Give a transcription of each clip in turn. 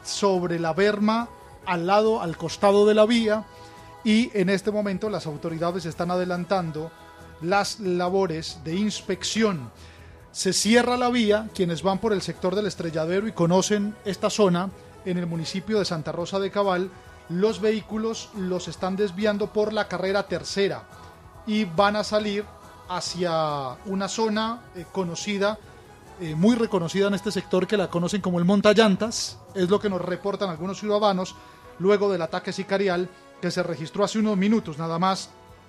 sobre la berma al costado de la vía, y en este momento las autoridades están adelantando las labores de inspección. Se cierra la vía. Quienes van por el sector del Estrelladero y conocen esta zona en el municipio de Santa Rosa de Cabal, los vehículos los están desviando por la carrera tercera y van a salir hacia una zona conocida, muy reconocida en este sector, que la conocen como el Montallantas. Es lo que nos reportan algunos ciudadanos luego del ataque sicarial que se registró hace unos minutos nada más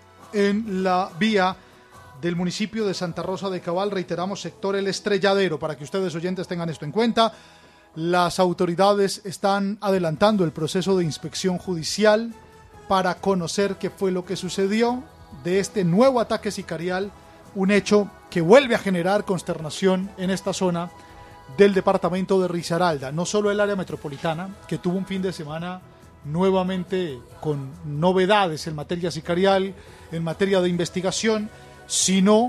en la vía del municipio de Santa Rosa de Cabal. Reiteramos, sector El Estrelladero, para que ustedes, oyentes, tengan esto en cuenta. Las autoridades están adelantando el proceso de inspección judicial para conocer qué fue lo que sucedió de este nuevo ataque sicarial, un hecho que vuelve a generar consternación en esta zona del departamento de Risaralda. No solo el área metropolitana, que tuvo un fin de semana nuevamente con novedades en materia sicarial, en materia de investigación, sino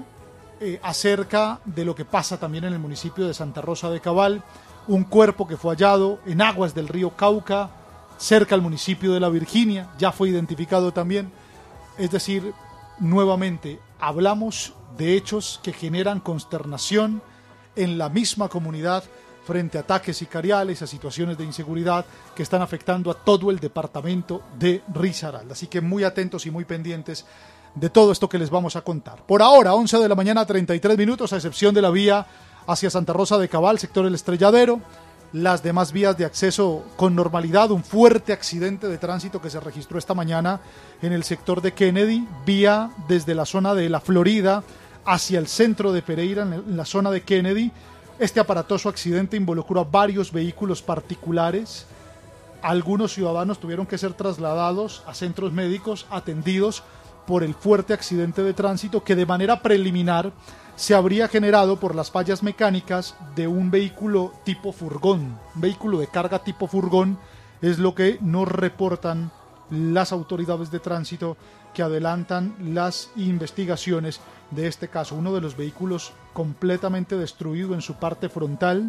acerca de lo que pasa también en el municipio de Santa Rosa de Cabal. Un cuerpo que fue hallado en aguas del río Cauca, cerca al municipio de La Virginia, ya fue identificado también. Es decir, nuevamente hablamos de hechos que generan consternación en la misma comunidad frente a ataques sicariales, a situaciones de inseguridad que están afectando a todo el departamento de Risaralda. Así que muy atentos y muy pendientes de todo esto que les vamos a contar. Por ahora, 11 de la mañana, 33 minutos, a excepción de la vía hacia Santa Rosa de Cabal, sector El Estrelladero. Las demás vías de acceso con normalidad. Un fuerte accidente de tránsito que se registró esta mañana en el sector de Kennedy, vía desde la zona de La Florida hacia el centro de Pereira, en la zona de Kennedy. Este aparatoso accidente involucró a varios vehículos particulares. Algunos ciudadanos tuvieron que ser trasladados a centros médicos atendidos por el fuerte accidente de tránsito, que de manera preliminar se habría generado por las fallas mecánicas de un vehículo tipo furgón, un vehículo de carga tipo furgón. Es lo que nos reportan las autoridades de tránsito, que adelantan las investigaciones de este caso. Uno de los vehículos completamente destruido en su parte frontal.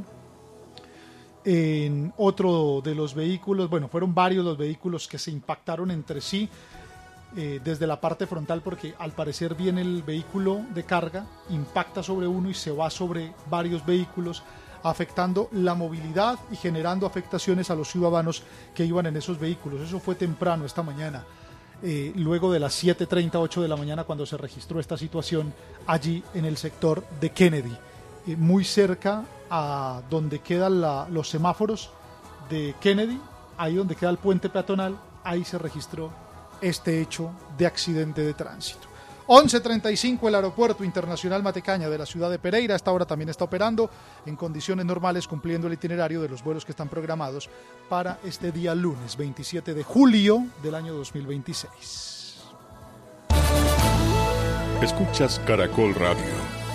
En otro de los vehículos, bueno, fueron varios los vehículos que se impactaron entre sí desde la parte frontal, porque al parecer viene el vehículo de carga, impacta sobre uno y se va sobre varios vehículos, afectando la movilidad y generando afectaciones a los ciudadanos que iban en esos vehículos. Eso fue temprano esta mañana, luego de las 7:30, 8 de la mañana, cuando se registró esta situación allí en el sector de Kennedy, muy cerca a donde quedan los semáforos de Kennedy, ahí donde queda el puente peatonal. Ahí se registró este hecho de accidente de tránsito. 11:35, el Aeropuerto Internacional Matecaña de la ciudad de Pereira a esta hora también está operando en condiciones normales, cumpliendo el itinerario de los vuelos que están programados para este día lunes 27 de julio del año 2026. Escuchas Caracol Radio.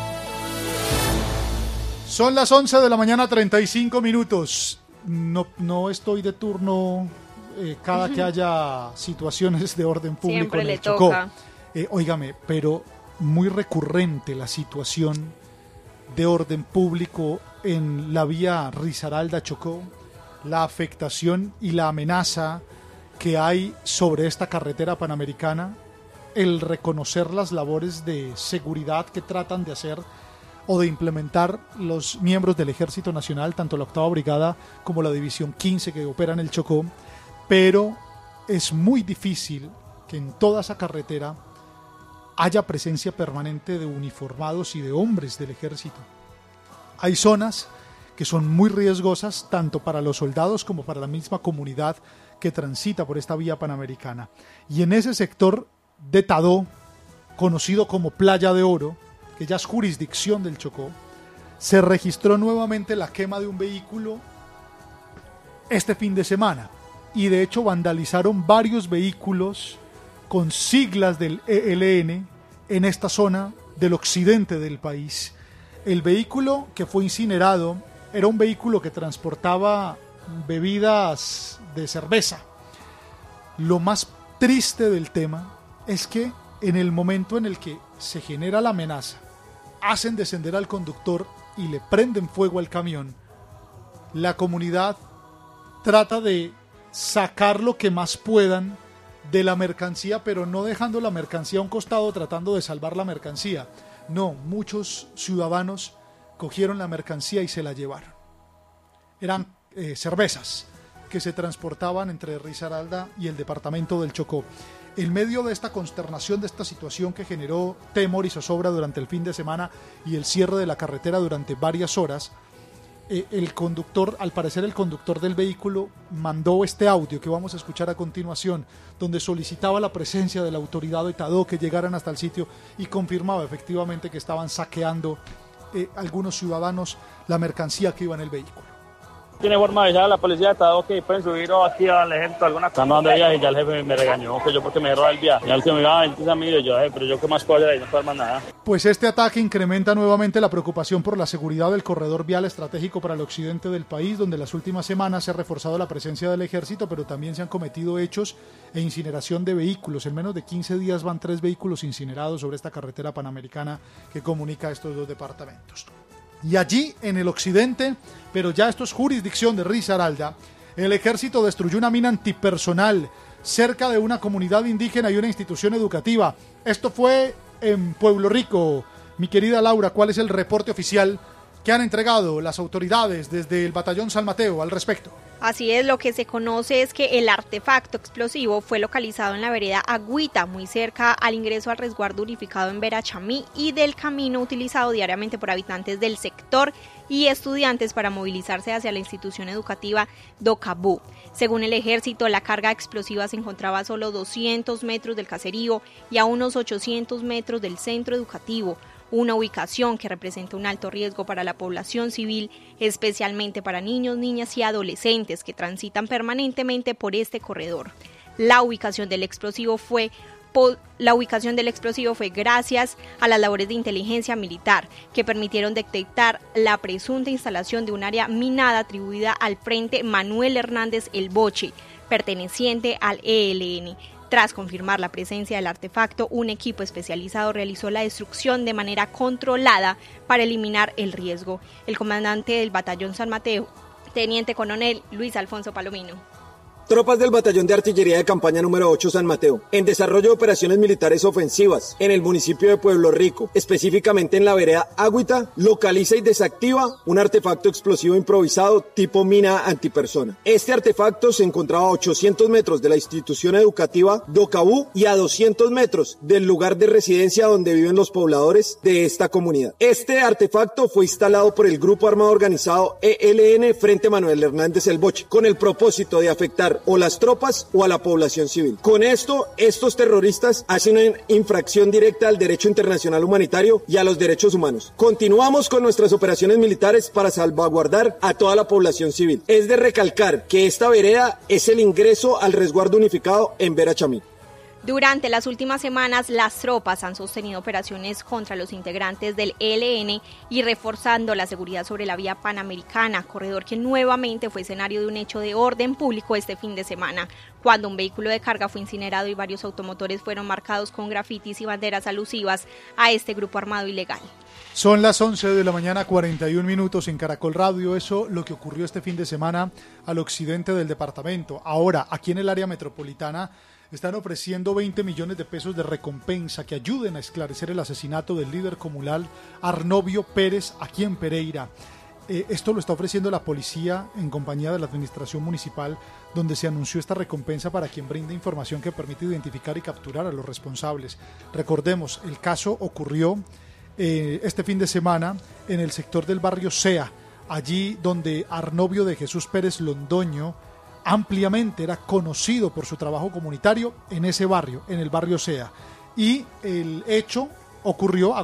Son las 11 de la mañana, 35 minutos. No estoy de turno cada que haya situaciones de orden público. Siempre en le el Chocó. toca. Óigame, pero muy recurrente la situación de orden público en la vía Risaralda-Chocó, la afectación y la amenaza que hay sobre esta carretera panamericana, el reconocer las labores de seguridad que tratan de hacer o de implementar los miembros del Ejército Nacional, tanto la 8ª Brigada como la División 15 que opera en el Chocó, pero es muy difícil que en toda esa carretera haya presencia permanente de uniformados y de hombres del ejército. Hay zonas que son muy riesgosas tanto para los soldados como para la misma comunidad que transita por esta vía panamericana. Y en ese sector de Tadó, conocido como Playa de Oro, que ya es jurisdicción del Chocó, se registró nuevamente la quema de un vehículo este fin de semana. Y de hecho vandalizaron varios vehículos con siglas del ELN en esta zona del occidente del país. El vehículo que fue incinerado era un vehículo que transportaba bebidas de cerveza. Lo más triste del tema es que en el momento en el que se genera la amenaza, hacen descender al conductor y le prenden fuego al camión, la comunidad trata de sacar lo que más puedan de la mercancía, pero no dejando la mercancía a un costado tratando de salvar la mercancía. No, muchos ciudadanos cogieron la mercancía y se la llevaron. Eran cervezas que se transportaban entre Risaralda y el departamento del Chocó. En medio de esta consternación, de esta situación que generó temor y zozobra durante el fin de semana y el cierre de la carretera durante varias horas, el conductor, al parecer el conductor del vehículo, mandó este audio que vamos a escuchar a continuación, donde solicitaba la presencia de la autoridad de Tadó, que llegaran hasta el sitio, y confirmaba efectivamente que estaban saqueando algunos ciudadanos la mercancía que iba en el vehículo. Tiene forma de avisar a la policía de Estado que pueden subir o aquí al ejército alguna cosa. Estamos dando viaje y ya el jefe me regañó que yo porque me roba el viaje. Ya el que me iba a venir a mí, pero yo qué más puedo hacer ahí, no puedo hacer más nada. Pues este ataque incrementa nuevamente la preocupación por la seguridad del corredor vial estratégico para el occidente del país, donde las últimas semanas se ha reforzado la presencia del ejército, pero también se han cometido hechos e incineración de vehículos. En menos de 15 días van 3 vehículos incinerados sobre esta carretera panamericana que comunica estos dos departamentos. Y allí, en el occidente, pero ya esto es jurisdicción de Risaralda, el ejército destruyó una mina antipersonal cerca de una comunidad indígena y una institución educativa. Esto fue en Pueblo Rico. Mi querida Laura, ¿cuál es el reporte oficial que han entregado las autoridades desde el Batallón San Mateo al respecto? Así es, lo que se conoce es que el artefacto explosivo fue localizado en la vereda Agüita, muy cerca al ingreso al resguardo unificado en Verachamí y del camino utilizado diariamente por habitantes del sector y estudiantes para movilizarse hacia la institución educativa Docabú. Según el ejército, la carga explosiva se encontraba a solo 200 metros del caserío y a unos 800 metros del centro educativo, una ubicación que representa un alto riesgo para la población civil, especialmente para niños, niñas y adolescentes que transitan permanentemente por este corredor. La ubicación del explosivo fue gracias a las labores de inteligencia militar que permitieron detectar la presunta instalación de un área minada atribuida al Frente Manuel Hernández El Boche, perteneciente al ELN. Tras confirmar la presencia del artefacto, un equipo especializado realizó la destrucción de manera controlada para eliminar el riesgo. El comandante del Batallón San Mateo, teniente coronel Luis Alfonso Palomino. Tropas del Batallón de Artillería de Campaña número 8 San Mateo, en desarrollo de operaciones militares ofensivas en el municipio de Pueblo Rico, específicamente en la vereda Agüita, localiza y desactiva un artefacto explosivo improvisado tipo mina antipersona. Este artefacto se encontraba a 800 metros de la institución educativa Docabú y a 200 metros del lugar de residencia donde viven los pobladores de esta comunidad. Este artefacto fue instalado por el grupo armado organizado ELN Frente Manuel Hernández El Boche, con el propósito de afectar o las tropas o a la población civil. Con esto, estos terroristas hacen una infracción directa al derecho internacional humanitario y a los derechos humanos. Continuamos con nuestras operaciones militares para salvaguardar a toda la población civil. Es de recalcar que esta vereda es el ingreso al resguardo unificado en Verachamí. Durante las últimas semanas, las tropas han sostenido operaciones contra los integrantes del ELN y reforzando la seguridad sobre la vía panamericana, corredor que nuevamente fue escenario de un hecho de orden público este fin de semana, cuando un vehículo de carga fue incinerado y varios automotores fueron marcados con grafitis y banderas alusivas a este grupo armado ilegal. Son las 11 de la mañana, 41 minutos en Caracol Radio. Eso lo que ocurrió este fin de semana al occidente del departamento. Ahora, aquí en el área metropolitana, están ofreciendo 20 millones de pesos de recompensa que ayuden a esclarecer el asesinato del líder comunal Arnovio Pérez aquí en Pereira. Esto lo está ofreciendo la policía en compañía de la administración municipal, donde se anunció esta recompensa para quien brinde información que permite identificar y capturar a los responsables. Recordemos, el caso ocurrió este fin de semana en el sector del barrio Sea, allí donde Arnovio de Jesús Pérez Londoño ampliamente era conocido por su trabajo comunitario en ese barrio, en el barrio Sea. Y el hecho ocurrió,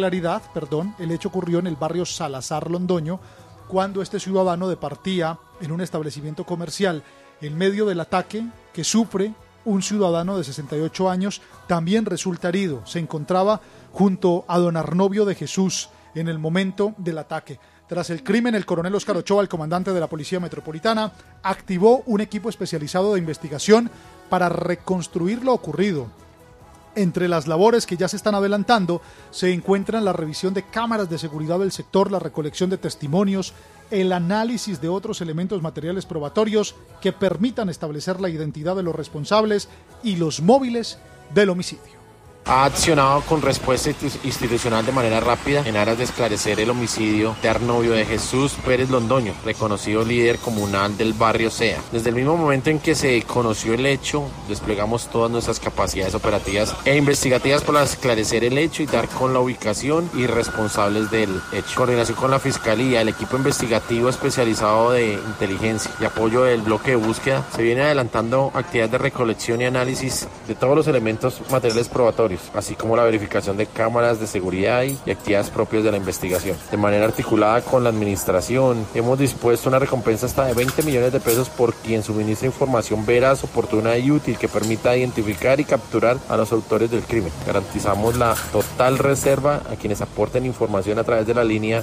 el hecho ocurrió en el barrio Salazar Londoño, cuando este ciudadano departía en un establecimiento comercial. En medio del ataque que sufre, un ciudadano de 68 años también resulta herido. Se encontraba junto a don Arnovio de Jesús en el momento del ataque. Tras el crimen, el coronel Óscar Ochoa, el comandante de la Policía Metropolitana, activó un equipo especializado de investigación para reconstruir lo ocurrido. Entre las labores que ya se están adelantando se encuentran la revisión de cámaras de seguridad del sector, la recolección de testimonios, el análisis de otros elementos materiales probatorios que permitan establecer la identidad de los responsables y los móviles del homicidio. Ha accionado con respuesta institucional de manera rápida en aras de esclarecer el homicidio de Arnovio de Jesús Pérez Londoño, reconocido líder comunal del barrio SEA. Desde el mismo momento en que se conoció el hecho, desplegamos todas nuestras capacidades operativas e investigativas para esclarecer el hecho y dar con la ubicación y responsables del hecho. En coordinación con la Fiscalía, el equipo investigativo especializado de inteligencia y apoyo del bloque de búsqueda, se viene adelantando actividades de recolección y análisis de todos los elementos materiales probatorios, así como la verificación de cámaras de seguridad y actividades propias de la investigación. De manera articulada con la administración, hemos dispuesto una recompensa hasta de 20 millones de pesos por quien suministre información veraz, oportuna y útil que permita identificar y capturar a los autores del crimen. Garantizamos la total reserva a quienes aporten información a través de la línea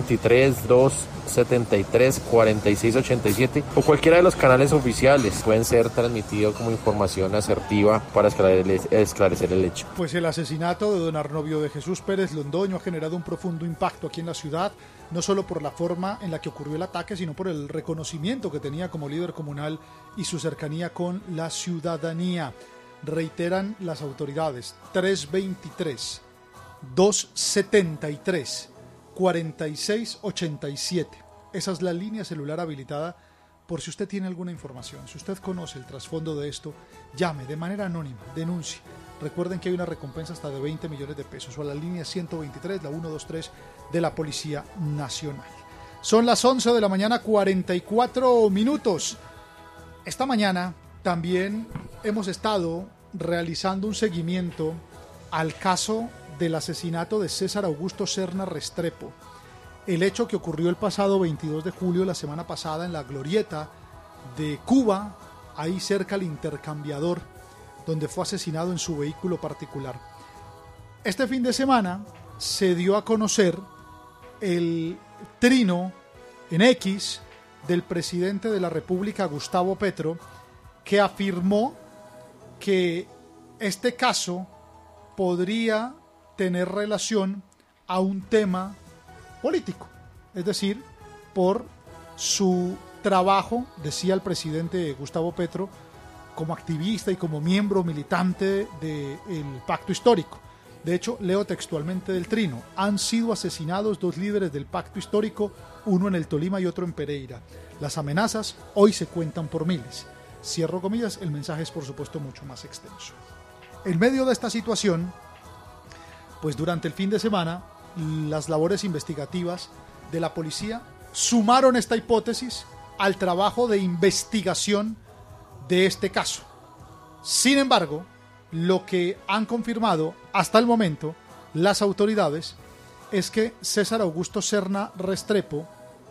323-273-4687 o cualquiera de los canales oficiales. Pueden ser transmitidos como información asertiva para esclarecer el hecho. Pues el asesinato de don Arnovio de Jesús Pérez Londoño ha generado un profundo impacto aquí en la ciudad, no solo por la forma en la que ocurrió el ataque, sino por el reconocimiento que tenía como líder comunal y su cercanía con la ciudadanía. Reiteran las autoridades, 323-273-4687. Esa es la línea celular habilitada por si usted tiene alguna información. Si usted conoce el trasfondo de esto, llame de manera anónima, denuncie. Recuerden que hay una recompensa hasta de 20 millones de pesos o a la línea 123, la 123 de la Policía Nacional. Son las 11 de la mañana, 44 minutos. Esta mañana también hemos estado realizando un seguimiento al caso del asesinato de César Augusto Serna Restrepo. El hecho que ocurrió el pasado 22 de julio, la semana pasada, en la glorieta de Cuba, ahí cerca al Intercambiador, donde fue asesinado en su vehículo particular. Este fin de semana se dio a conocer el trino en X del presidente de la República, Gustavo Petro, que afirmó que este caso podría tener relación a un tema político, es decir, por su trabajo, decía el presidente Gustavo Petro, como activista y como miembro militante del Pacto Histórico. De hecho, leo textualmente del trino: han sido asesinados 2 líderes del Pacto Histórico, uno en el Tolima y otro en Pereira. Las amenazas hoy se cuentan por miles. Cierro comillas, el mensaje es por supuesto mucho más extenso. En medio de esta situación, pues durante el fin de semana, las labores investigativas de la policía sumaron esta hipótesis al trabajo de investigación de este caso. Sin embargo, lo que han confirmado hasta el momento las autoridades es que César Augusto Serna Restrepo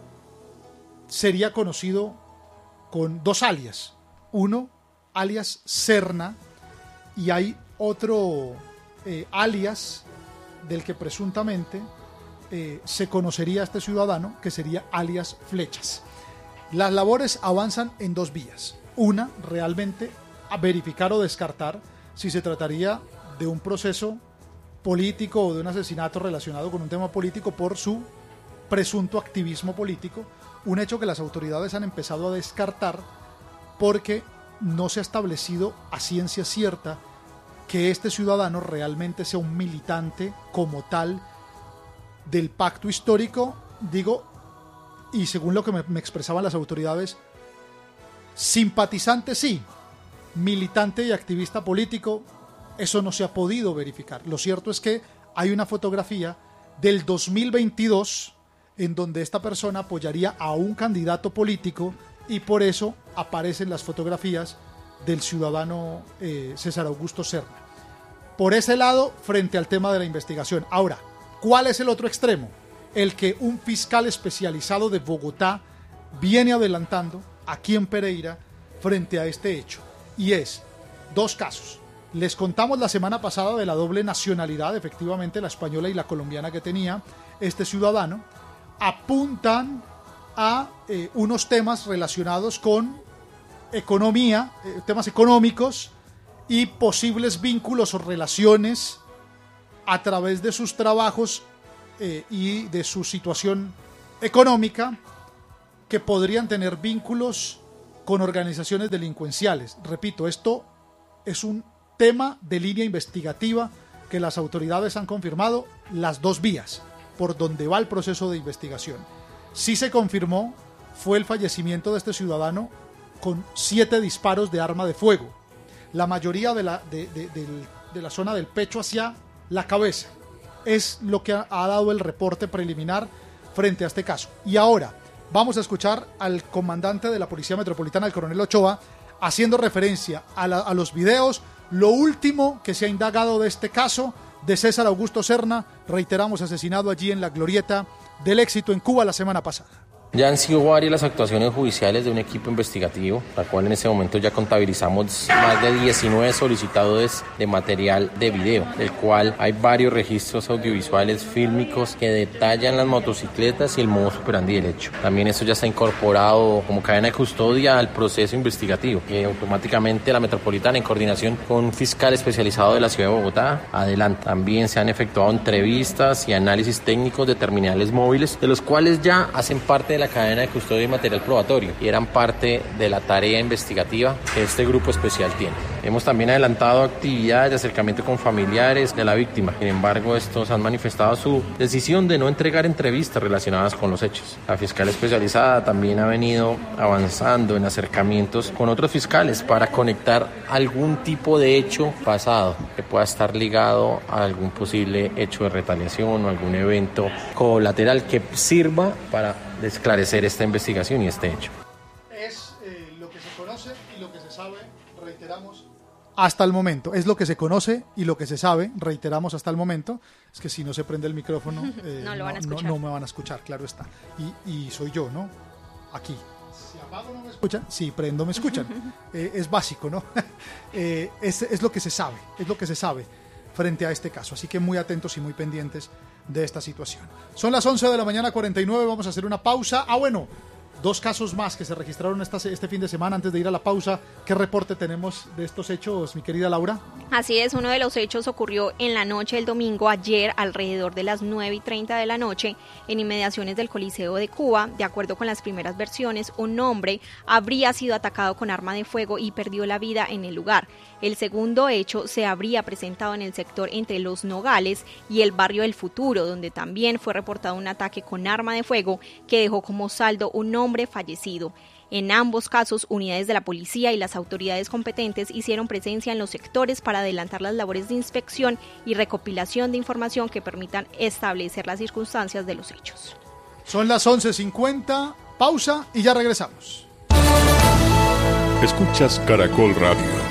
sería conocido con 2 alias. Uno, alias Serna, y hay otro alias del que presuntamente se conocería a este ciudadano, que sería alias Flechas. Las labores avanzan en 2 vías. Una, realmente a verificar o descartar si se trataría de un proceso político o de un asesinato relacionado con un tema político por su presunto activismo político, un hecho que las autoridades han empezado a descartar porque no se ha establecido a ciencia cierta que este ciudadano realmente sea un militante como tal del Pacto Histórico, digo, y según lo que me expresaban las autoridades, simpatizante sí, militante y activista político, eso no se ha podido verificar. Lo cierto es que hay una fotografía del 2022 en donde esta persona apoyaría a un candidato político y por eso aparecen las fotografías del ciudadano César Augusto Serna. Por ese lado, frente al tema de la investigación. Ahora, ¿cuál es el otro extremo? El que un fiscal especializado de Bogotá viene adelantando aquí en Pereira frente a este hecho. Y es 2 casos. Les contamos la semana pasada de la doble nacionalidad, efectivamente la española y la colombiana que tenía este ciudadano. Apuntan a unos temas relacionados con economía, temas económicos, y posibles vínculos o relaciones a través de sus trabajos y de su situación económica, que podrían tener vínculos con organizaciones delincuenciales. Repito, esto es un tema de línea investigativa que las autoridades han confirmado las dos vías por donde va el proceso de investigación. Sí se confirmó fue el fallecimiento de este ciudadano con 7 disparos de arma de fuego, la mayoría de la zona del pecho hacia la cabeza. Es lo que ha dado el reporte preliminar frente a este caso. Y ahora vamos a escuchar al comandante de la Policía Metropolitana, el coronel Ochoa, haciendo referencia a los videos, lo último que se ha indagado de este caso de César Augusto Serna, reiteramos, asesinado allí en la Glorieta del Éxito en Cuba la semana pasada. Ya han sido varias las actuaciones judiciales de un equipo investigativo, la cual en este momento ya contabilizamos más de 19 solicitadores de material de video, del cual hay varios registros audiovisuales fílmicos que detallan las motocicletas y el modus operandi del hecho. También eso ya está incorporado como cadena de custodia al proceso investigativo, que automáticamente la Metropolitana, en coordinación con un fiscal especializado de la ciudad de Bogotá, adelanta. También se han efectuado entrevistas y análisis técnicos de terminales móviles, de los cuales ya hacen parte de la cadena de custodia y material probatorio y eran parte de la tarea investigativa que este grupo especial tiene. Hemos también adelantado actividades de acercamiento con familiares de la víctima. Sin embargo, estos han manifestado su decisión de no entregar entrevistas relacionadas con los hechos. La fiscal especializada también ha venido avanzando en acercamientos con otros fiscales para conectar algún tipo de hecho pasado que pueda estar ligado a algún posible hecho de retaliación o algún evento colateral que sirva para esclarecer esta investigación y este hecho. Es lo que se conoce y lo que se sabe, reiteramos, hasta el momento. Es lo que se conoce y lo que se sabe, reiteramos, hasta el momento. Es que si no se prende el micrófono, no me van a escuchar, claro está. Y soy yo, ¿no? Aquí. Si apago no me escuchan, si prendo me escuchan. Es básico, ¿no? Es lo que se sabe, es lo que se sabe frente a este caso. Así que muy atentos y muy pendientes de esta situación. Son las 11 de la mañana 49, vamos a hacer una pausa. Bueno, 2 casos más que se registraron este fin de semana. Antes de ir a la pausa, ¿qué reporte tenemos de estos hechos, mi querida Laura? Así es, uno de los hechos ocurrió en la noche del domingo, ayer, alrededor de las 9:30 de la noche, en inmediaciones del Coliseo de Cuba. De acuerdo con las primeras versiones, un hombre habría sido atacado con arma de fuego y perdió la vida en el lugar. El segundo hecho se habría presentado en el sector entre Los Nogales y el barrio El Futuro, donde también fue reportado un ataque con arma de fuego que dejó como saldo un hombre fallecido. En ambos casos, unidades de la policía y las autoridades competentes hicieron presencia en los sectores para adelantar las labores de inspección y recopilación de información que permitan establecer las circunstancias de los hechos. Son las 11:50, pausa y ya regresamos. Escuchas Caracol Radio.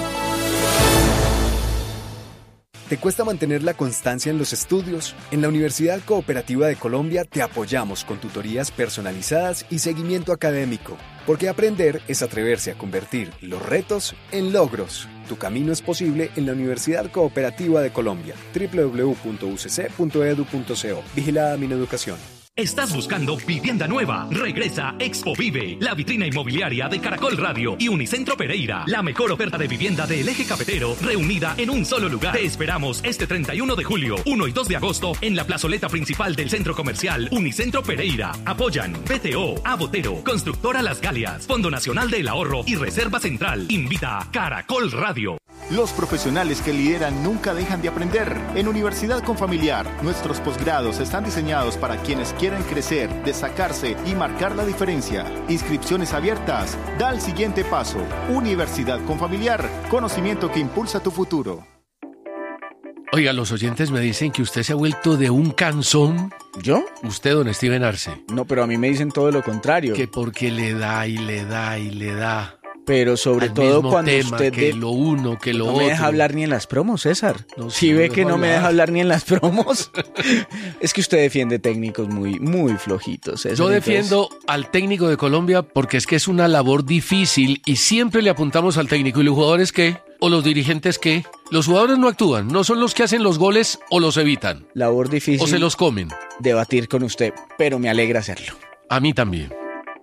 ¿Te cuesta mantener la constancia en los estudios? En la Universidad Cooperativa de Colombia te apoyamos con tutorías personalizadas y seguimiento académico. Porque aprender es atreverse a convertir los retos en logros. Tu camino es posible en la Universidad Cooperativa de Colombia. www.ucc.edu.co. Vigilada Mineducación. ¿Estás buscando vivienda nueva? Regresa Expo Vive, la vitrina inmobiliaria de Caracol Radio y Unicentro Pereira, la mejor oferta de vivienda del eje cafetero, reunida en un solo lugar. Te esperamos este 31 de julio, 1 y 2 de agosto, en la plazoleta principal del centro comercial Unicentro Pereira. Apoyan PTO, Abotero, Constructora Las Galias, Fondo Nacional del Ahorro y Reserva Central. Invita a Caracol Radio. Los profesionales que lideran nunca dejan de aprender. En Universidad Confamiliar, nuestros posgrados están diseñados para quienes quieren crecer, destacarse y marcar la diferencia. Inscripciones abiertas. Da el siguiente paso. Universidad Confamiliar. Conocimiento que impulsa tu futuro. Oiga, los oyentes me dicen que usted se ha vuelto de un cansón. ¿Yo? Usted, don Steven Arce. No, pero a mí me dicen todo lo contrario. Que porque le da y le da y le da. Pero sobre todo cuando usted que lo uno, que lo otro. No me deja hablar ni en las promos, César. Si ve que no me deja hablar ni en las promos, es que usted defiende técnicos muy, muy flojitos, César. Yo defiendo al técnico de Colombia porque es que es una labor difícil y siempre le apuntamos al técnico. ¿Y los jugadores qué? ¿O los dirigentes qué? Los jugadores no actúan, no son los que hacen los goles o los evitan. Labor difícil. O se los comen. Debatir con usted, pero me alegra hacerlo. A mí también.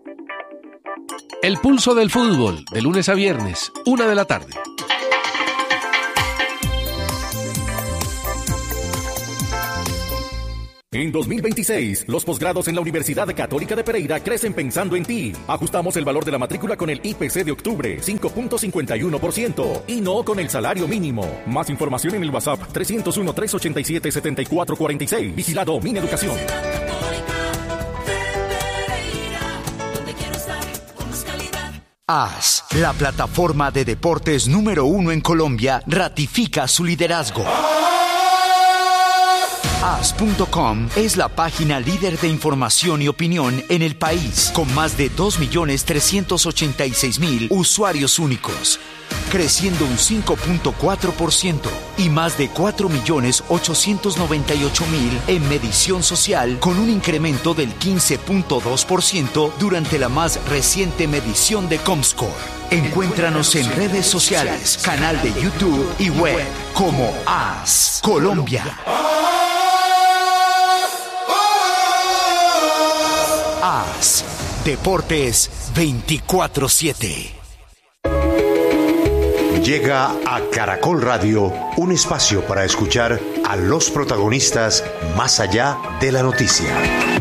El pulso del fútbol, de lunes a viernes, 1 de la tarde. En 2026, los posgrados en la Universidad Católica de Pereira crecen pensando en ti. Ajustamos el valor de la matrícula con el IPC de octubre, 5.51%, y no con el salario mínimo. Más información en el WhatsApp 301-387-7446. Vigilado Mineducación. AS, la plataforma de deportes número 1 en Colombia, ratifica su liderazgo. AS.com es la página líder de información y opinión en el país, con más de 2.386.000 usuarios únicos, creciendo un 5.4% y más de 4.898.000 en medición social, con un incremento del 15.2% durante la más reciente medición de Comscore. Encuéntranos en redes sociales, canal de YouTube y web como AS Colombia. AS, Deportes 24/7. Llega a Caracol Radio un espacio para escuchar a los protagonistas más allá de la noticia.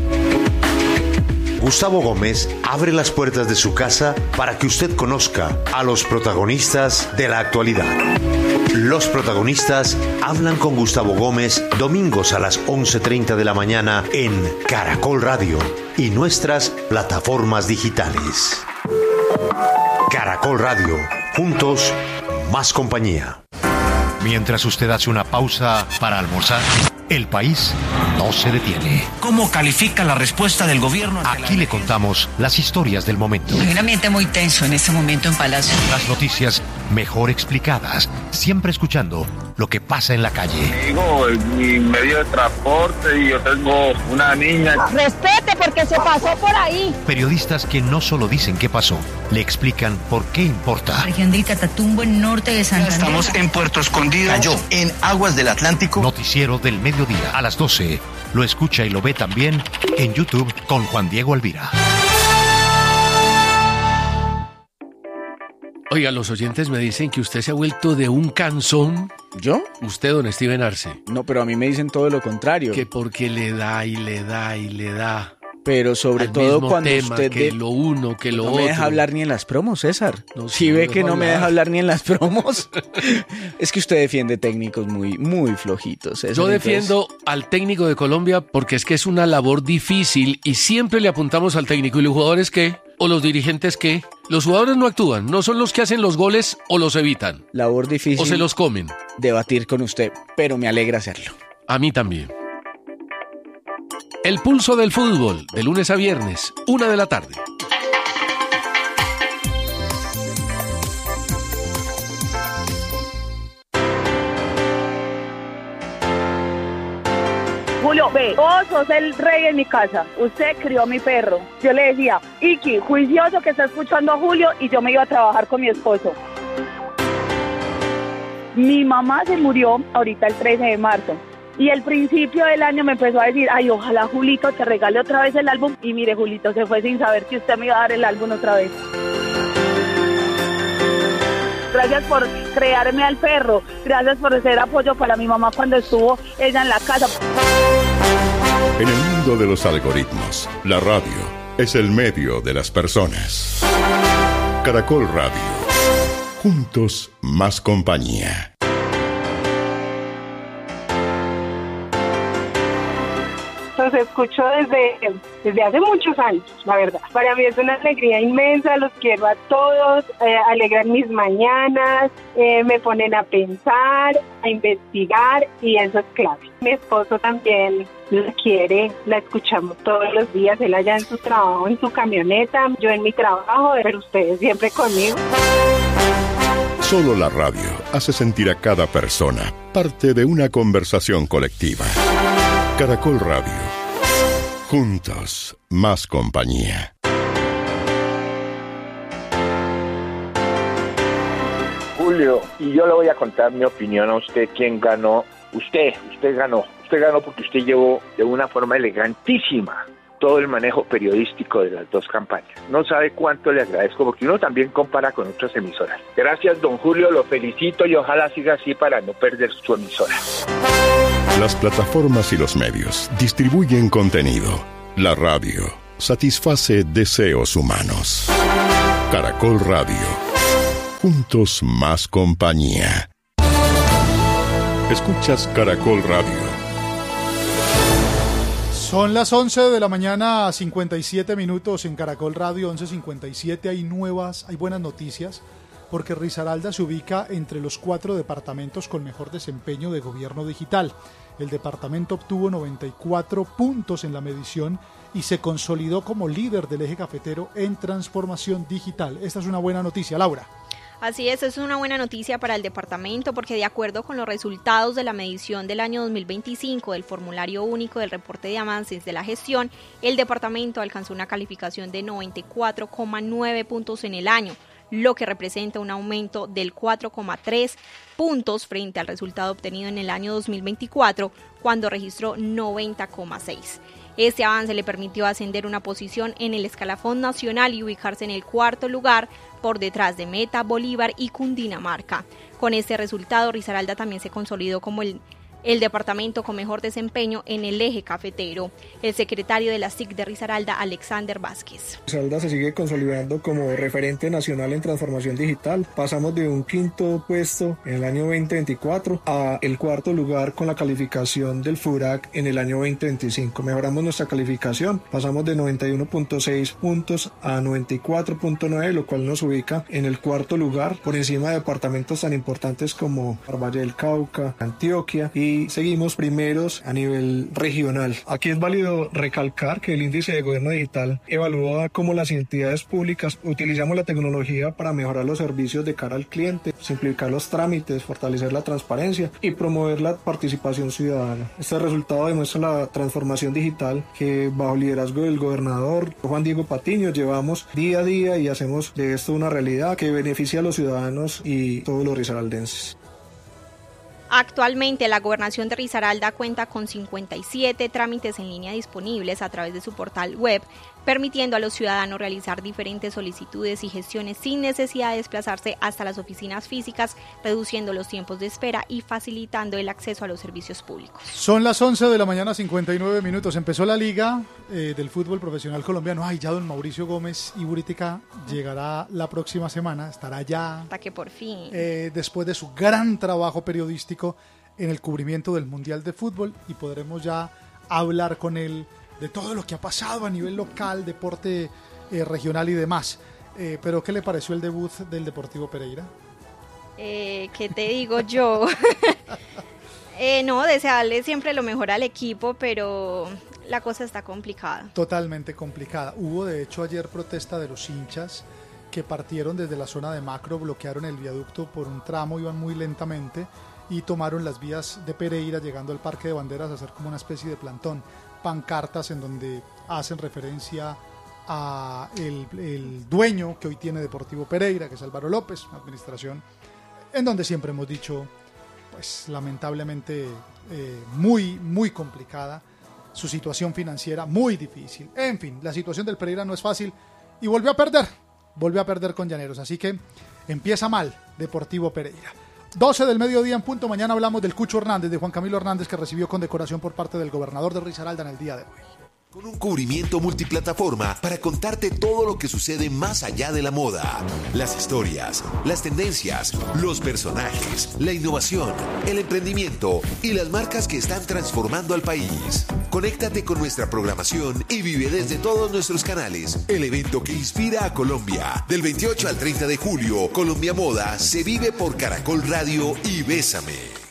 Gustavo Gómez abre las puertas de su casa para que usted conozca a los protagonistas de la actualidad. Los protagonistas hablan con Gustavo Gómez domingos a las 11:30 de la mañana en Caracol Radio y nuestras plataformas digitales. Caracol Radio, juntos, más compañía. Mientras usted hace una pausa para almorzar, el país no se detiene. ¿Cómo califica la respuesta del gobierno? Aquí le contamos las historias del momento. Hay un ambiente muy tenso en este momento en Palacio. Las noticias mejor explicadas, siempre escuchando lo que pasa en la calle. Digo, mi medio de transporte y yo tengo una niña. Respete porque se pasó por ahí. Periodistas que no solo dicen qué pasó, le explican por qué importa. Región del Catatumbo, en norte de Santander. Estamos en Puerto Escondido. Cayó en aguas del Atlántico. Noticiero del mediodía a las 12. Lo escucha y lo ve también en YouTube con Juan Diego Alvira. Oiga, los oyentes me dicen que usted se ha vuelto de un cansón. ¿Yo? Usted, don Steven Arce. No, pero a mí me dicen todo lo contrario. Que porque le da y le da y le da. Pero sobre todo cuando tema, usted... que lo uno, que lo otro. No me deja hablar ni en las promos, César. Si ve que no me deja hablar ni en las promos. Es que usted defiende técnicos muy flojitos, César. Yo defiendo al técnico de Colombia porque es que es una labor difícil y siempre le apuntamos al técnico. ¿Y los jugadores qué? ¿O los dirigentes qué? Los jugadores no actúan, no son los que hacen los goles o los evitan. Labor difícil. O se los comen. Debatir con usted, pero me alegra hacerlo. A mí también. El pulso del fútbol, de lunes a viernes, 1 de la tarde. Julio, ve, vos sos el rey en mi casa. Usted crió a mi perro. Yo le decía, Iki, juicioso que está escuchando a Julio, y yo me iba a trabajar con mi esposo. Mi mamá se murió ahorita el 13 de marzo. Y al principio del año me empezó a decir, ay, ojalá Julito te regale otra vez el álbum. Y mire, Julito se fue sin saber que usted me iba a dar el álbum otra vez. Gracias por crearme al perro. Gracias por ser apoyo para mi mamá cuando estuvo ella en la casa. En el mundo de los algoritmos, la radio es el medio de las personas. Caracol Radio. Juntos, más compañía. Los escucho desde hace muchos años, la verdad. Para mí es una alegría inmensa, los quiero a todos, alegran mis mañanas, me ponen a pensar, a investigar, y eso es clave. Mi esposo también la quiere, la escuchamos todos los días, él allá en su trabajo, en su camioneta, yo en mi trabajo, pero ustedes siempre conmigo. Solo la radio hace sentir a cada persona parte de una conversación colectiva. Caracol Radio. Juntos, más compañía. Julio, y yo le voy a contar mi opinión a usted. ¿Quién ganó? Usted ganó. Usted ganó porque usted llevó de una forma elegantísima todo el manejo periodístico de las dos campañas. No sabe cuánto le agradezco, porque uno también compara con otras emisoras. Gracias, don Julio, lo felicito y ojalá siga así para no perder su emisora. Las plataformas y los medios distribuyen contenido. La radio satisface deseos humanos. Caracol Radio. Juntos más compañía. Escuchas Caracol Radio. Son las 11 de la mañana, 57 minutos en Caracol Radio, 11:57. Hay buenas noticias, porque Risaralda se ubica entre los 4 departamentos con mejor desempeño de gobierno digital. El departamento obtuvo 94 puntos en la medición y se consolidó como líder del eje cafetero en transformación digital. Esta es una buena noticia, Laura. Así es una buena noticia para el departamento porque de acuerdo con los resultados de la medición del año 2025 del formulario único del reporte de avances de la gestión, el departamento alcanzó una calificación de 94,9 puntos en el año, lo que representa un aumento del 4,3 puntos frente al resultado obtenido en el año 2024, cuando registró 90,6. Este avance le permitió ascender una posición en el escalafón nacional y ubicarse en el 4º lugar por detrás de Meta, Bolívar y Cundinamarca. Con este resultado, Risaralda también se consolidó como el departamento con mejor desempeño en el eje cafetero. El secretario de la SIC de Risaralda, Alexander Vázquez. Risaralda se sigue consolidando como referente nacional en transformación digital. Pasamos de un 5º puesto en el año 2024 a el 4º lugar con la calificación del FURAC en el año 2025. Mejoramos nuestra calificación, pasamos de 91.6 puntos a 94.9, lo cual nos ubica en el 4º lugar, por encima de departamentos tan importantes como Valle del Cauca, Antioquia, y seguimos primeros a nivel regional. Aquí es válido recalcar que el índice de gobierno digital evalúa cómo las entidades públicas utilizamos la tecnología para mejorar los servicios de cara al cliente, simplificar los trámites, fortalecer la transparencia y promover la participación ciudadana. Este resultado demuestra la transformación digital que bajo liderazgo del gobernador Juan Diego Patiño llevamos día a día y hacemos de esto una realidad que beneficia a los ciudadanos y todos los risaraldenses. Actualmente la gobernación de Risaralda cuenta con 57 trámites en línea disponibles a través de su portal web, permitiendo a los ciudadanos realizar diferentes solicitudes y gestiones sin necesidad de desplazarse hasta las oficinas físicas, reduciendo los tiempos de espera y facilitando el acceso a los servicios públicos. Son las 11 de la mañana, 59 minutos. Empezó la liga del fútbol profesional colombiano. Ay, ya don Mauricio Gómez y Buritica llegará la próxima semana, estará ya. Hasta que por fin. Después de su gran trabajo periodístico en el cubrimiento del Mundial de Fútbol, y podremos ya hablar con él de todo lo que ha pasado a nivel local, deporte regional y demás. Pero ¿qué le pareció el debut del Deportivo Pereira? ¿Qué te digo yo? No, desearle siempre lo mejor al equipo, pero la cosa está complicada. Totalmente complicada. Hubo de hecho ayer protesta de los hinchas que partieron desde la zona de Macro, bloquearon el viaducto por un tramo, iban muy lentamente y tomaron las vías de Pereira llegando al Parque de Banderas a hacer como una especie de plantón. Pancartas en donde hacen referencia a el dueño que hoy tiene Deportivo Pereira, que es Álvaro López, una administración en donde siempre hemos dicho, pues lamentablemente muy, muy complicada, su situación financiera muy difícil. En fin, la situación del Pereira no es fácil y volvió a perder con Llaneros, así que empieza mal Deportivo Pereira. 12 del mediodía en punto. Mañana hablamos del Cucho Hernández, de Juan Camilo Hernández, que recibió condecoración por parte del gobernador de Risaralda en el día de hoy. Con un cubrimiento multiplataforma para contarte todo lo que sucede más allá de la moda. Las historias, las tendencias, los personajes, la innovación, el emprendimiento y las marcas que están transformando al país. Conéctate con nuestra programación y vive desde todos nuestros canales el evento que inspira a Colombia. Del 28 al 30 de julio, Colombia Moda se vive por Caracol Radio y Bésame.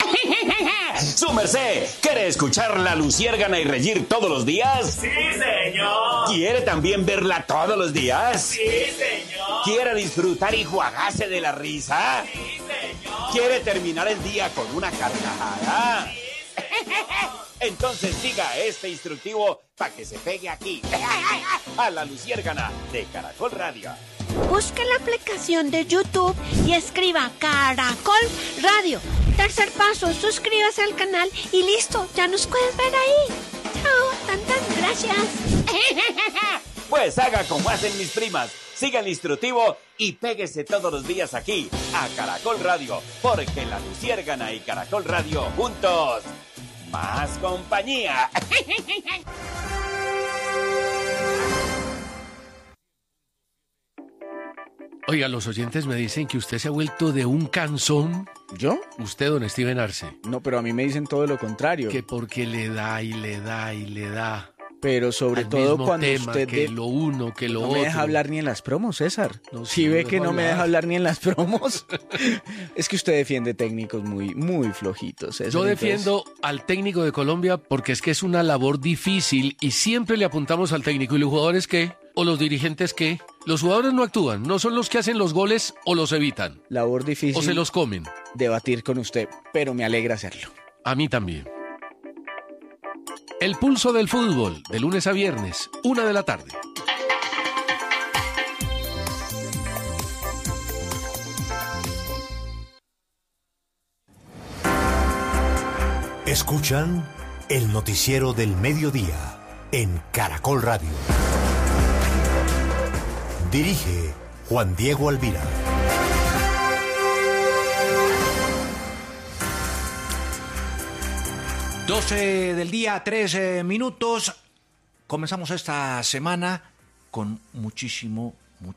¡Su merced! ¿Quiere escuchar la Luciérgana y reír todos los días? ¡Sí, señor! ¿Quiere también verla todos los días? ¡Sí, señor! ¿Quiere disfrutar y juagarse de la risa? ¡Sí, señor! ¿Quiere terminar el día con una carcajada? ¡Sí, señor! Entonces siga este instructivo para que se pegue aquí, a la Luciérgana de Caracol Radio. Busque la aplicación de YouTube y escriba Caracol Radio. Tercer paso, suscríbase al canal y listo, ya nos puedes ver ahí. Chao, tantas gracias. Pues haga como hacen mis primas, siga el instructivo y péguese todos los días aquí, a Caracol Radio, porque la Luciérgana y Caracol Radio juntos más compañía. Oiga, los oyentes me dicen que usted se ha vuelto de un cansón. ¿Yo? Usted, don Steven Arce. No, pero a mí me dicen todo lo contrario. Que porque le da y le da y le da. Pero sobre al todo mismo cuando tema, usted... que lo uno, que lo no otro. me deja hablar ni en las promos, César. No, si sí, ve no que dejo no me hablar. deja hablar ni en las promos. Es que usted defiende técnicos muy flojitos, César. Yo defiendo al técnico de Colombia porque es que es una labor difícil y siempre le apuntamos al técnico. ¿Y los jugadores qué? ¿O los dirigentes qué? Los jugadores no actúan, no son los que hacen los goles o los evitan. Labor difícil. O se los comen. Debatir con usted, pero me alegra hacerlo. A mí también. El pulso del fútbol, de lunes a viernes, 1 de la tarde. Escuchan el noticiero del mediodía en Caracol Radio. Dirige Juan Diego Alvira. Del día, 3 minutos. Comenzamos esta semana con muchísimo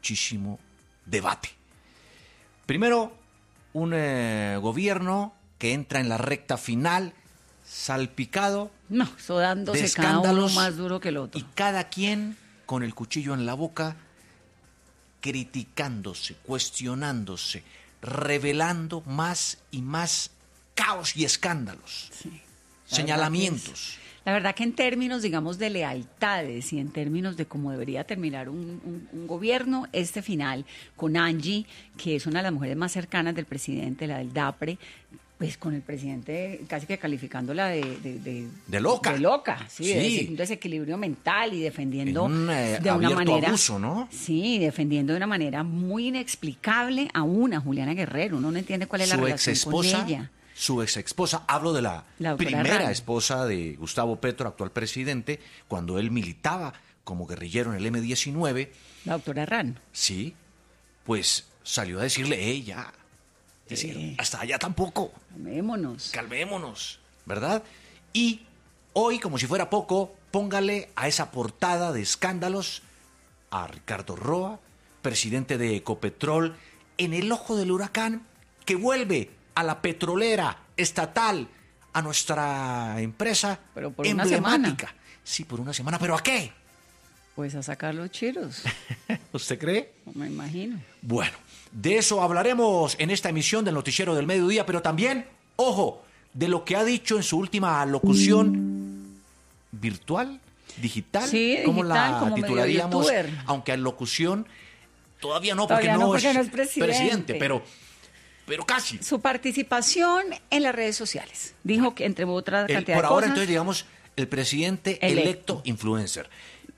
debate. Primero, un gobierno que entra en la recta final, salpicado eso dándose de cada uno escándalos, más duro que el otro. y cada quien con el cuchillo en la boca, criticándose, cuestionándose, revelando más y más caos y escándalos. Sí. Señalamientos. La verdad que en términos, digamos, de lealtades y en términos de cómo debería terminar un gobierno, este final con Angie, que es una de las mujeres más cercanas del presidente, la del DAPRE, pues con el presidente casi que calificándola de loca. De loca, sí. Sí. De un desequilibrio mental y defendiendo de una manera... abuso, ¿no? Sí, defendiendo de una manera muy inexplicable a una Juliana Guerrero. Uno no entiende cuál es la relación con ella. Su ex esposa, hablo de la doctora primera Rán. esposa de Gustavo Petro, actual presidente, cuando él militaba como guerrillero en el M-19. La doctora Rán. Sí, pues salió a decirle, ya, hasta allá tampoco. Calmémonos, ¿verdad? Y hoy, como si fuera poco, póngale a esa portada de escándalos a Ricardo Roa, presidente de Ecopetrol, en el ojo del huracán, que vuelve a la petrolera estatal, a nuestra empresa pero por emblemática. Una semana. Sí, por una semana, ¿pero a qué? Pues a sacar los chiros. ¿Usted cree? No me imagino. Bueno, de eso hablaremos en esta emisión del Noticiero del Mediodía, pero también, ojo, de lo que ha dicho en su última locución virtual, digital, sí, ¿cómo digital, la como titularíamos? medio youtuber. Aunque en locución todavía no, Todavía porque, no, no porque es no es presidente. Pero casi. Su participación en las redes sociales. Dijo que entre otras cantidad de por cosas... ahora, entonces, digamos, el presidente electo influencer.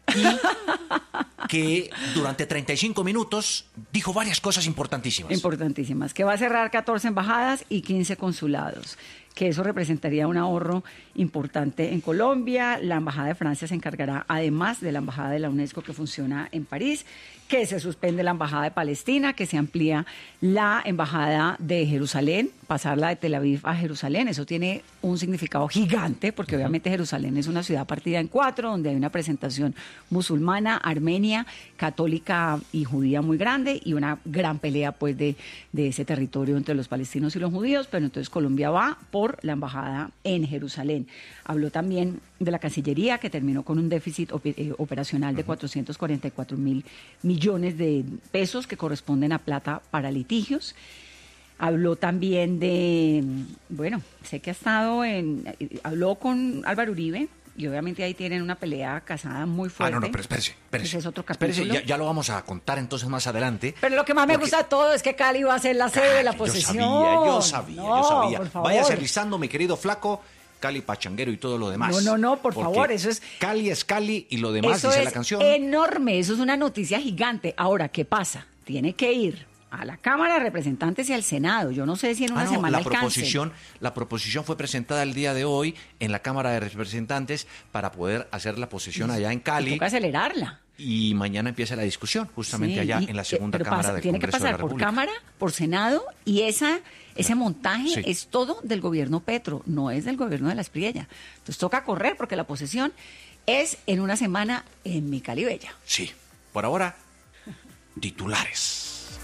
Y que durante 35 minutos dijo varias cosas importantísimas. Importantísimas. Que va a cerrar 14 embajadas y 15 consulados. Que eso representaría un ahorro importante en Colombia. La Embajada de Francia se encargará, además de la Embajada de la UNESCO que funciona en París, que se suspende la Embajada de Palestina, que se amplía la Embajada de Jerusalén, pasarla de Tel Aviv a Jerusalén. Eso tiene un significado gigante, porque obviamente Jerusalén es una ciudad partida en 4, donde hay una presentación musulmana, armenia, católica y judía muy grande, y una gran pelea pues de ese territorio entre los palestinos y los judíos, pero entonces Colombia va por la embajada en Jerusalén. Habló también de la Cancillería, que terminó con un déficit operacional de 444.000 millones de pesos, que corresponden a plata para litigios. Habló también de, sé que habló con Álvaro Uribe, y obviamente ahí tienen una pelea casada muy fuerte. Pero espérese. Ese es otro capítulo. Ya lo vamos a contar entonces más adelante. Pero lo que más me gusta de todo es que Cali va a ser la sede de la posesión. Yo sabía. Por favor. Váyase alisando, mi querido flaco, Cali Pachanguero y todo lo demás. No, por favor, eso es... Cali es Cali y lo demás, eso dice es la canción. Enorme, eso es una noticia gigante. Ahora, ¿qué pasa? Tiene que ir a la Cámara de Representantes y al Senado. Yo no sé si en una semana alcance. La proposición fue presentada el día de hoy en la Cámara de Representantes para poder hacer la posesión allá en Cali. Toca acelerarla. Y mañana empieza la discusión, justamente Sí, allá en la segunda Cámara del tiene que Congreso de la pasar por República. Cámara, por Senado, y ese montaje Sí. es todo del gobierno Petro, no es del gobierno de la Espriella. Entonces toca correr porque la posesión es en una semana en mi Cali Bella. Sí, por ahora, titulares.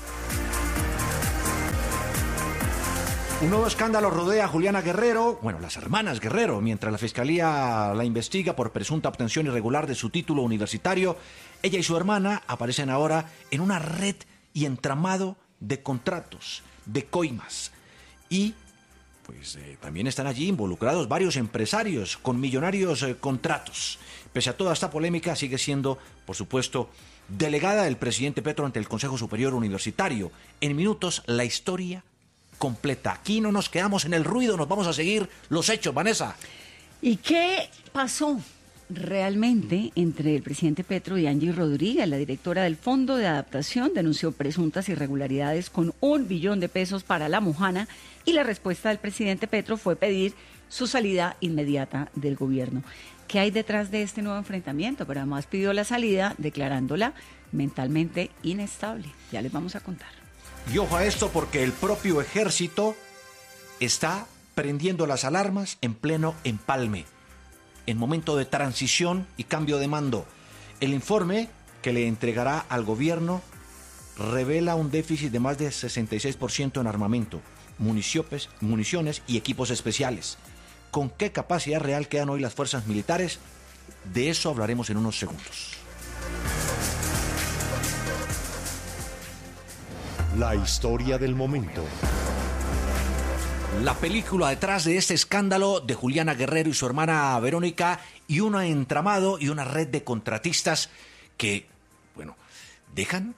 Un nuevo escándalo rodea a Juliana Guerrero, bueno, las hermanas Guerrero, mientras la Fiscalía la investiga por presunta obtención irregular de su título universitario. Ella y su hermana aparecen ahora en una red y entramado de contratos, de coimas. Y pues también están allí involucrados varios empresarios con millonarios contratos. Pese a toda esta polémica, sigue siendo, por supuesto, delegada del presidente Petro ante el Consejo Superior Universitario. En minutos, la historia completa. Aquí no nos quedamos en el ruido, nos vamos a seguir los hechos, Vanessa. ¿Y qué pasó realmente entre el presidente Petro y Angie Rodríguez? La directora del Fondo de Adaptación denunció presuntas irregularidades con $1 billón para la Mojana, y la respuesta del presidente Petro fue pedir su salida inmediata del gobierno. ¿Qué hay detrás de este nuevo enfrentamiento? Pero además pidió la salida declarándola mentalmente inestable. Ya les vamos a contar. Y ojo a esto, porque el propio ejército está prendiendo las alarmas en pleno empalme, en momento de transición y cambio de mando. El informe que le entregará al gobierno revela un déficit de más de 66% en armamento, municiones y equipos especiales. ¿Con qué capacidad real quedan hoy las fuerzas militares? De eso hablaremos en unos segundos. La historia del momento. La película detrás de este escándalo de Juliana Guerrero y su hermana Verónica, y un entramado y una red de contratistas que, bueno, dejan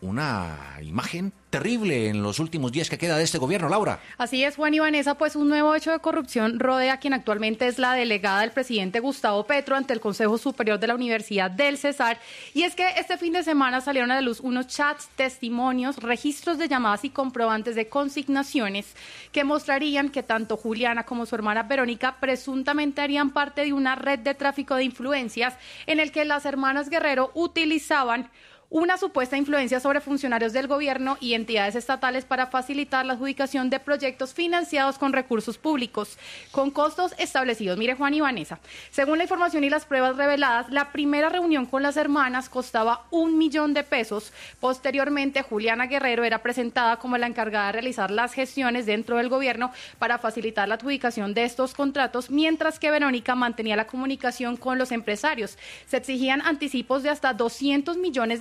una imagen terrible en los últimos días que queda de este gobierno, Laura. Así es, Juan y Vanessa, pues un nuevo hecho de corrupción rodea a quien actualmente es la delegada del presidente Gustavo Petro ante el Consejo Superior de la Universidad del Cesar. Y es que este fin de semana salieron a la luz unos chats, testimonios, registros de llamadas y comprobantes de consignaciones que mostrarían que tanto Juliana como su hermana Verónica presuntamente harían parte de una red de tráfico de influencias en el que las hermanas Guerrero utilizaban una supuesta influencia sobre funcionarios del gobierno y entidades estatales para facilitar la adjudicación de proyectos financiados con recursos públicos, con costos establecidos. Mire, Juan y Vanessa, según la información y las pruebas reveladas, la primera reunión con las hermanas costaba $1 millón. Posteriormente, Juliana Guerrero era presentada como la encargada de realizar las gestiones dentro del gobierno para facilitar la adjudicación de estos contratos, mientras que Verónica mantenía la comunicación con los empresarios. Se exigían anticipos de hasta $200 millones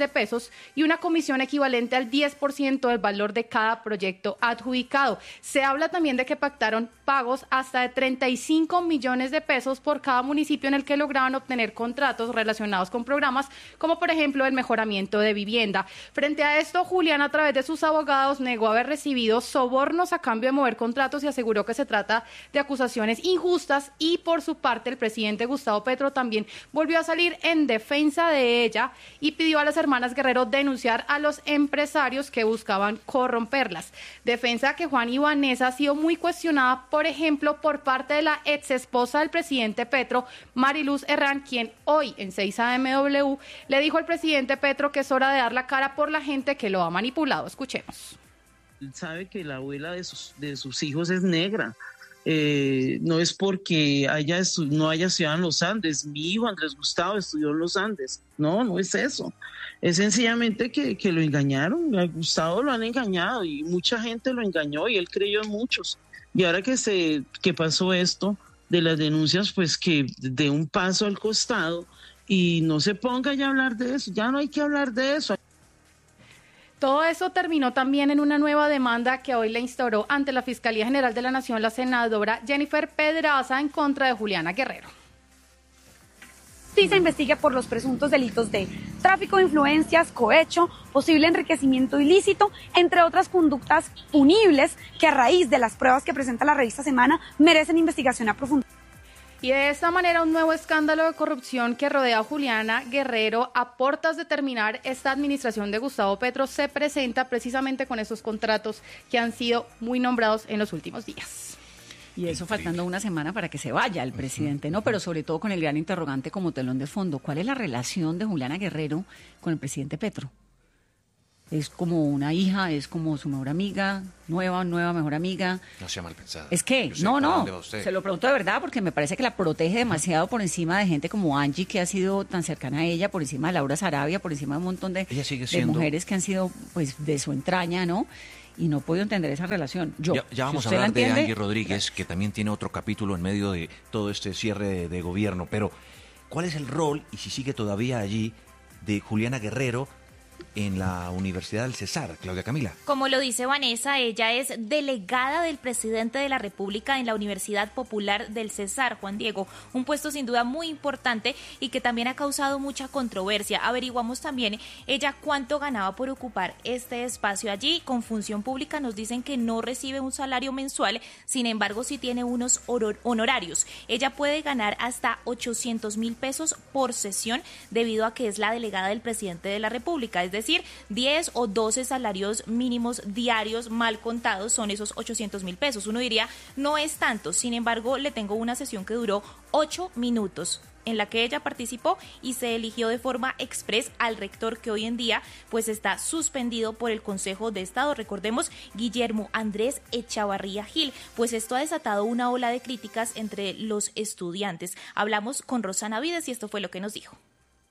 y una comisión equivalente al 10% del valor de cada proyecto adjudicado. Se habla también de que pactaron pagos hasta de $35 millones por cada municipio en el que lograban obtener contratos relacionados con programas como por ejemplo el mejoramiento de vivienda. Frente a esto, Julián, a través de sus abogados, negó haber recibido sobornos a cambio de mover contratos y aseguró que se trata de acusaciones injustas, y por su parte el presidente Gustavo Petro también volvió a salir en defensa de ella y pidió a las hermanas Guerrero denunciar a los empresarios que buscaban corromperlas. Defensa que, Juan y Vanessa, ha sido muy cuestionada, por ejemplo, por parte de la ex esposa del presidente Petro, Mariluz Herrán, quien hoy en 6AMW le dijo al presidente Petro que es hora de dar la cara por la gente que lo ha manipulado. Escuchemos. Él sabe que la abuela de sus hijos es negra. No es porque no haya estudiado en los Andes. Mi hijo Andrés Gustavo estudió en los Andes. No es eso. Es sencillamente que lo engañaron. A Gustavo lo han engañado y mucha gente lo engañó y él creyó en muchos. Y ahora que pasó esto de las denuncias, pues que dé un paso al costado y no se ponga ya a hablar de eso. Ya no hay que hablar de eso. Todo eso terminó también en una nueva demanda que hoy le instauró ante la Fiscalía General de la Nación la senadora Jennifer Pedraza en contra de Juliana Guerrero. Sí se investiga por los presuntos delitos de tráfico de influencias, cohecho, posible enriquecimiento ilícito, entre otras conductas punibles que, a raíz de las pruebas que presenta la revista Semana, merecen investigación a profundidad. Y de esta manera, un nuevo escándalo de corrupción que rodea a Juliana Guerrero a portas de terminar esta administración de Gustavo Petro se presenta precisamente con esos contratos que han sido muy nombrados en los últimos días. Y eso faltando una semana para que se vaya el presidente, ¿no? Pero sobre todo con el gran interrogante como telón de fondo. ¿Cuál es la relación de Juliana Guerrero con el presidente Petro? ¿Es como una hija? ¿Es como su mejor amiga? ¿Nueva mejor amiga? No sea mal pensada. Es que, se lo pregunto de verdad porque me parece que la protege demasiado por encima de gente como Angie, que ha sido tan cercana a ella, por encima de Laura Sarabia, por encima de un montón de mujeres que han sido pues de su entraña, ¿no? Y no puedo entender esa relación. Ya vamos a hablar de Angie Rodríguez, que también tiene otro capítulo en medio de todo este cierre de gobierno. Pero, ¿cuál es el rol, y si sigue todavía allí, de Juliana Guerrero en la Universidad del Cesar, Claudia Camila? Como lo dice Vanessa, ella es delegada del presidente de la República en la Universidad Popular del Cesar, Juan Diego, un puesto sin duda muy importante y que también ha causado mucha controversia. Averiguamos también ella cuánto ganaba por ocupar este espacio allí. Con función pública nos dicen que no recibe un salario mensual, sin embargo sí tiene unos honorarios. Ella puede ganar hasta 800,000 pesos por sesión debido a que es la delegada del presidente de la República. Es decir, 10 o 12 salarios mínimos diarios mal contados son esos 800,000 pesos. Uno diría, no es tanto. Sin embargo, le tengo una sesión que duró 8 minutos en la que ella participó y se eligió de forma express al rector, que hoy en día pues está suspendido por el Consejo de Estado. Recordemos, Guillermo Andrés Echavarría Gil. Pues esto ha desatado una ola de críticas entre los estudiantes. Hablamos con Rosana Vides y esto fue lo que nos dijo.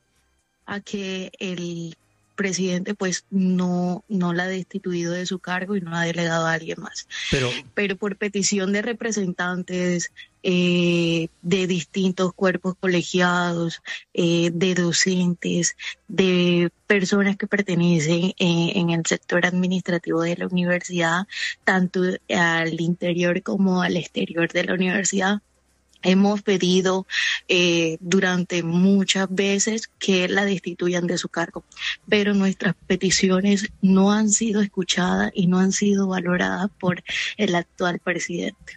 A que el presidente pues no la ha destituido de su cargo y no ha delegado a alguien más. Pero por petición de representantes de distintos cuerpos colegiados, de docentes, de personas que pertenecen en el sector administrativo de la universidad, tanto al interior como al exterior de la universidad, hemos pedido durante muchas veces que la destituyan de su cargo, pero nuestras peticiones no han sido escuchadas y no han sido valoradas por el actual presidente.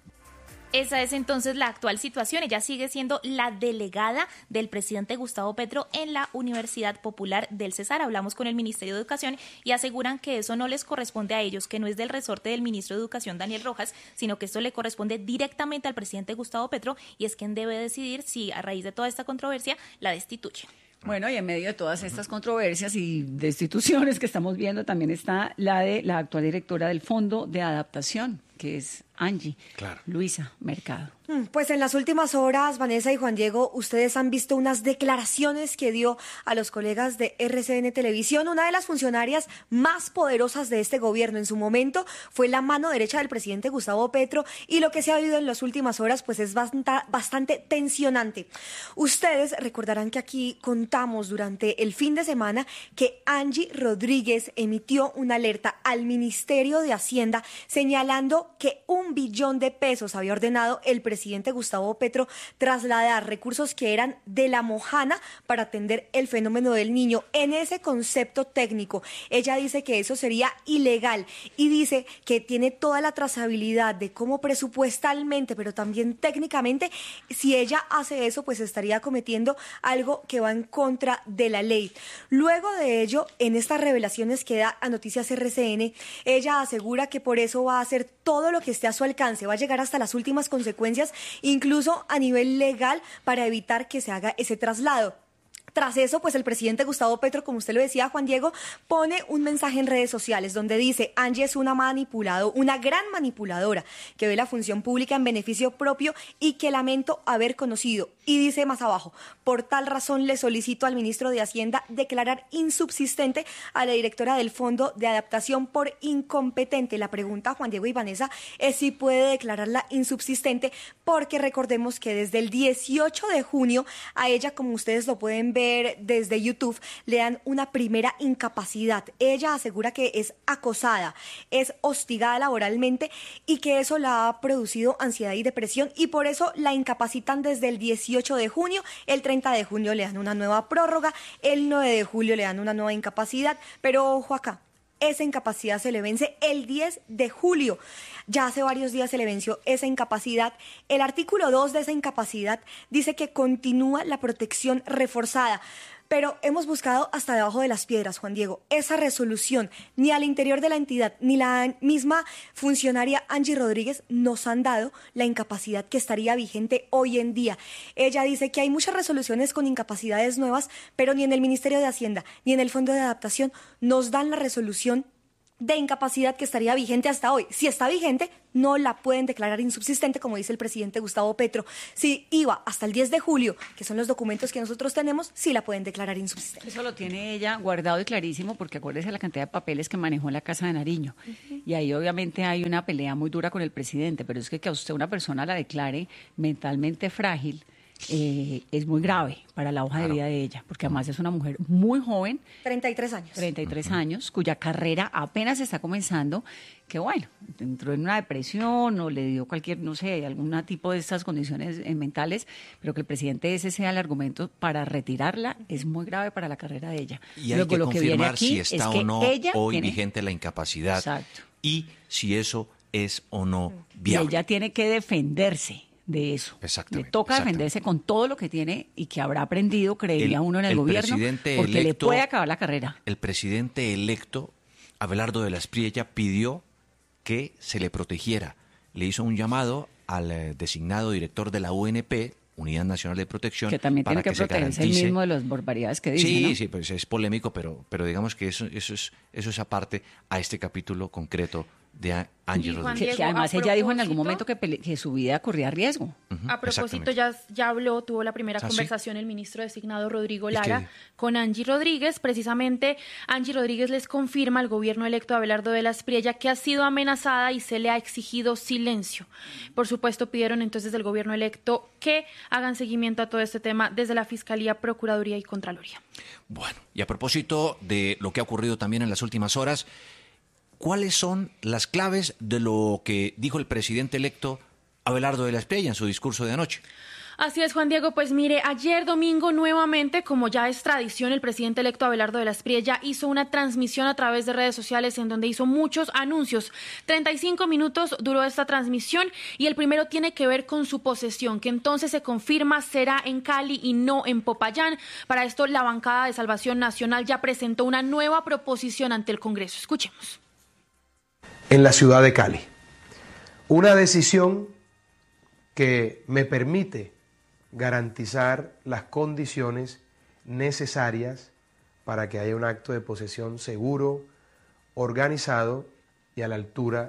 Esa es entonces la actual situación. Ella sigue siendo la delegada del presidente Gustavo Petro en la Universidad Popular del Cesar. Hablamos con el Ministerio de Educación y aseguran que eso no les corresponde a ellos, que no es del resorte del ministro de Educación, Daniel Rojas, sino que esto le corresponde directamente al presidente Gustavo Petro y es quien debe decidir si a raíz de toda esta controversia la destituye. Bueno, y en medio de todas estas controversias y destituciones que estamos viendo, también está la de la actual directora del Fondo de Adaptación, que es Angie, Luisa Mercado. Pues en las últimas horas, Vanessa y Juan Diego, ustedes han visto unas declaraciones que dio a los colegas de RCN Televisión. Una de las funcionarias más poderosas de este gobierno en su momento fue la mano derecha del presidente Gustavo Petro, y lo que se ha vivido en las últimas horas pues es bastante tensionante. Ustedes recordarán que aquí contamos durante el fin de semana que Angie Rodríguez emitió una alerta al Ministerio de Hacienda señalando que 1 billón de pesos había ordenado el presidente Gustavo Petro trasladar recursos que eran de la Mojana para atender el fenómeno del Niño. En ese concepto técnico, ella dice que eso sería ilegal y dice que tiene toda la trazabilidad de cómo presupuestalmente, pero también técnicamente, si ella hace eso, pues estaría cometiendo algo que va en contra de la ley. Luego de ello, en estas revelaciones que da a Noticias RCN, ella asegura que por eso va a hacer todo lo que esté a su alcance, va a llegar hasta las últimas consecuencias, incluso a nivel legal, para evitar que se haga ese traslado. Tras eso, pues el presidente Gustavo Petro, como usted lo decía, Juan Diego, pone un mensaje en redes sociales donde dice: Angie es una gran manipuladora que ve la función pública en beneficio propio y que lamento haber conocido. Y dice más abajo: por tal razón le solicito al ministro de Hacienda declarar insubsistente a la directora del Fondo de Adaptación por incompetente. La pregunta, Juan Diego y Vanessa, es si puede declararla insubsistente, porque recordemos que desde el 18 de junio a ella, como ustedes lo pueden ver desde YouTube, le dan una primera incapacidad. Ella asegura que es acosada, es hostigada laboralmente y que eso la ha producido ansiedad y depresión, y por eso la incapacitan desde el 18 de junio, el 30 de junio le dan una nueva prórroga, el 9 de julio le dan una nueva incapacidad, pero ojo acá, esa incapacidad se le vence el 10 de julio. Ya hace varios días se le venció esa incapacidad. El artículo 2 de esa incapacidad dice que continúa la protección reforzada. Pero hemos buscado hasta debajo de las piedras, Juan Diego. Esa resolución, ni al interior de la entidad, ni la misma funcionaria Angie Rodríguez nos han dado la incapacidad que estaría vigente hoy en día. Ella dice que hay muchas resoluciones con incapacidades nuevas, pero ni en el Ministerio de Hacienda, ni en el Fondo de Adaptación nos dan la resolución de incapacidad que estaría vigente hasta hoy. Si está vigente, no la pueden declarar insubsistente, como dice el presidente Gustavo Petro. Si iba hasta el 10 de julio, que son los documentos que nosotros tenemos, sí la pueden declarar insubsistente. Eso lo tiene ella guardado y clarísimo, porque acuérdese la cantidad de papeles que manejó en la Casa de Nariño. Y ahí obviamente hay una pelea muy dura con el presidente, pero es que a usted una persona la declare mentalmente frágil, es muy grave para la hoja de vida de ella, porque además es una mujer muy joven. 33 años. 33 años, cuya carrera apenas está comenzando, que bueno, entró en una depresión o le dio cualquier, no sé, algún tipo de estas condiciones mentales, pero que el presidente ese sea el argumento para retirarla es muy grave para la carrera de ella. Y hay que confirmar si está o no hoy vigente la incapacidad. Exacto. Y si eso es o no viable. Y ella tiene que defenderse de eso. Le toca defenderse con todo lo que tiene y que habrá aprendido, creería uno, en el gobierno, porque le puede acabar la carrera. El presidente electo, Abelardo de la Espriella, pidió que se le protegiera. Le hizo un llamado al designado director de la UNP, Unidad Nacional de Protección, que también para tiene que protegerse el mismo de las barbaridades que dice, Sí, ¿no? sí, pues es polémico, pero digamos que eso es aparte a este capítulo concreto de Angie Rodríguez. Que además ella dijo en algún momento que su vida corría riesgo. A propósito, ya habló, tuvo la primera conversación el ministro designado Rodrigo Lara con Angie Rodríguez. Precisamente, Angie Rodríguez les confirma al gobierno electo de Abelardo de la Espriella que ha sido amenazada y se le ha exigido silencio. Por supuesto, pidieron entonces del gobierno electo que hagan seguimiento a todo este tema desde la Fiscalía, Procuraduría y Contraloría. Bueno, y a propósito de lo que ha ocurrido también en las últimas horas, ¿cuáles son las claves de lo que dijo el presidente electo Abelardo de la Espriella en su discurso de anoche? Así es, Juan Diego. Pues mire, ayer domingo nuevamente, como ya es tradición, el presidente electo Abelardo de la Espriella hizo una transmisión a través de redes sociales en donde hizo muchos anuncios. 35 minutos duró esta transmisión y el primero tiene que ver con su posesión, que entonces se confirma será en Cali y no en Popayán. Para esto, la bancada de Salvación Nacional ya presentó una nueva proposición ante el Congreso. Escuchemos. En la ciudad de Cali. Una decisión que me permite garantizar las condiciones necesarias para que haya un acto de posesión seguro, organizado y a la altura.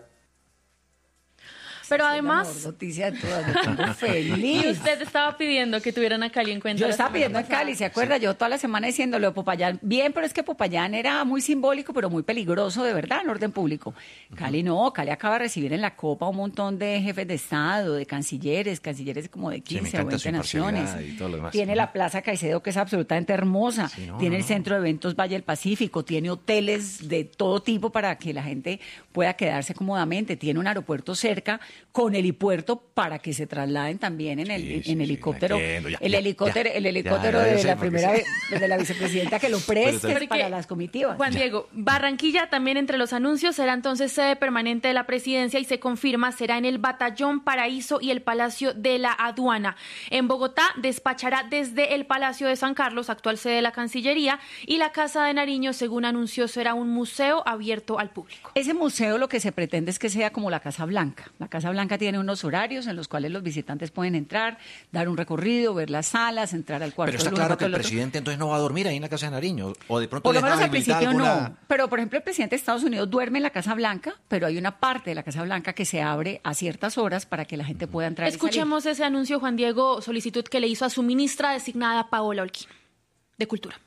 Pero además, noticia de todas, me pongo feliz. Y usted estaba pidiendo que tuvieran a Cali en cuenta. Yo estaba pidiendo a Cali, ¿se acuerda? Yo toda la semana diciéndolo de Popayán. Bien, pero es que Popayán era muy simbólico, pero muy peligroso, de verdad, en orden público. Cali no, Cali acaba de recibir en la Copa un montón de jefes de Estado, de cancilleres como de 15 o 20 naciones. Tiene la Plaza Caicedo, que es absolutamente hermosa. Tiene el Centro de Eventos Valle del Pacífico. Tiene hoteles de todo tipo para que la gente pueda quedarse cómodamente. Tiene un aeropuerto cerca, con helipuerto para que se trasladen también en el helicóptero. El helicóptero de la primera de la vicepresidenta que lo preste para las comitivas. Juan Diego, Barranquilla también entre los anuncios será entonces sede permanente de la presidencia y se confirma será en el Batallón Paraíso y el Palacio de la Aduana. En Bogotá despachará desde el Palacio de San Carlos, actual sede de la Cancillería, y la Casa de Nariño, según anunció, será un museo abierto al público. Ese museo lo que se pretende es que sea como la Casa Blanca. La Casa Blanca tiene unos horarios en los cuales los visitantes pueden entrar, dar un recorrido, ver las salas, entrar al cuarto. Pero está claro que el presidente entonces no va a dormir ahí en la Casa de Nariño, o de pronto por lo menos al principio no. Pero por ejemplo el presidente de Estados Unidos duerme en la Casa Blanca, pero hay una parte de la Casa Blanca que se abre a ciertas horas para que la gente pueda entrar. Escuchemos ese anuncio, Juan Diego, solicitud que le hizo a su ministra designada Paola Holguín, de Cultura.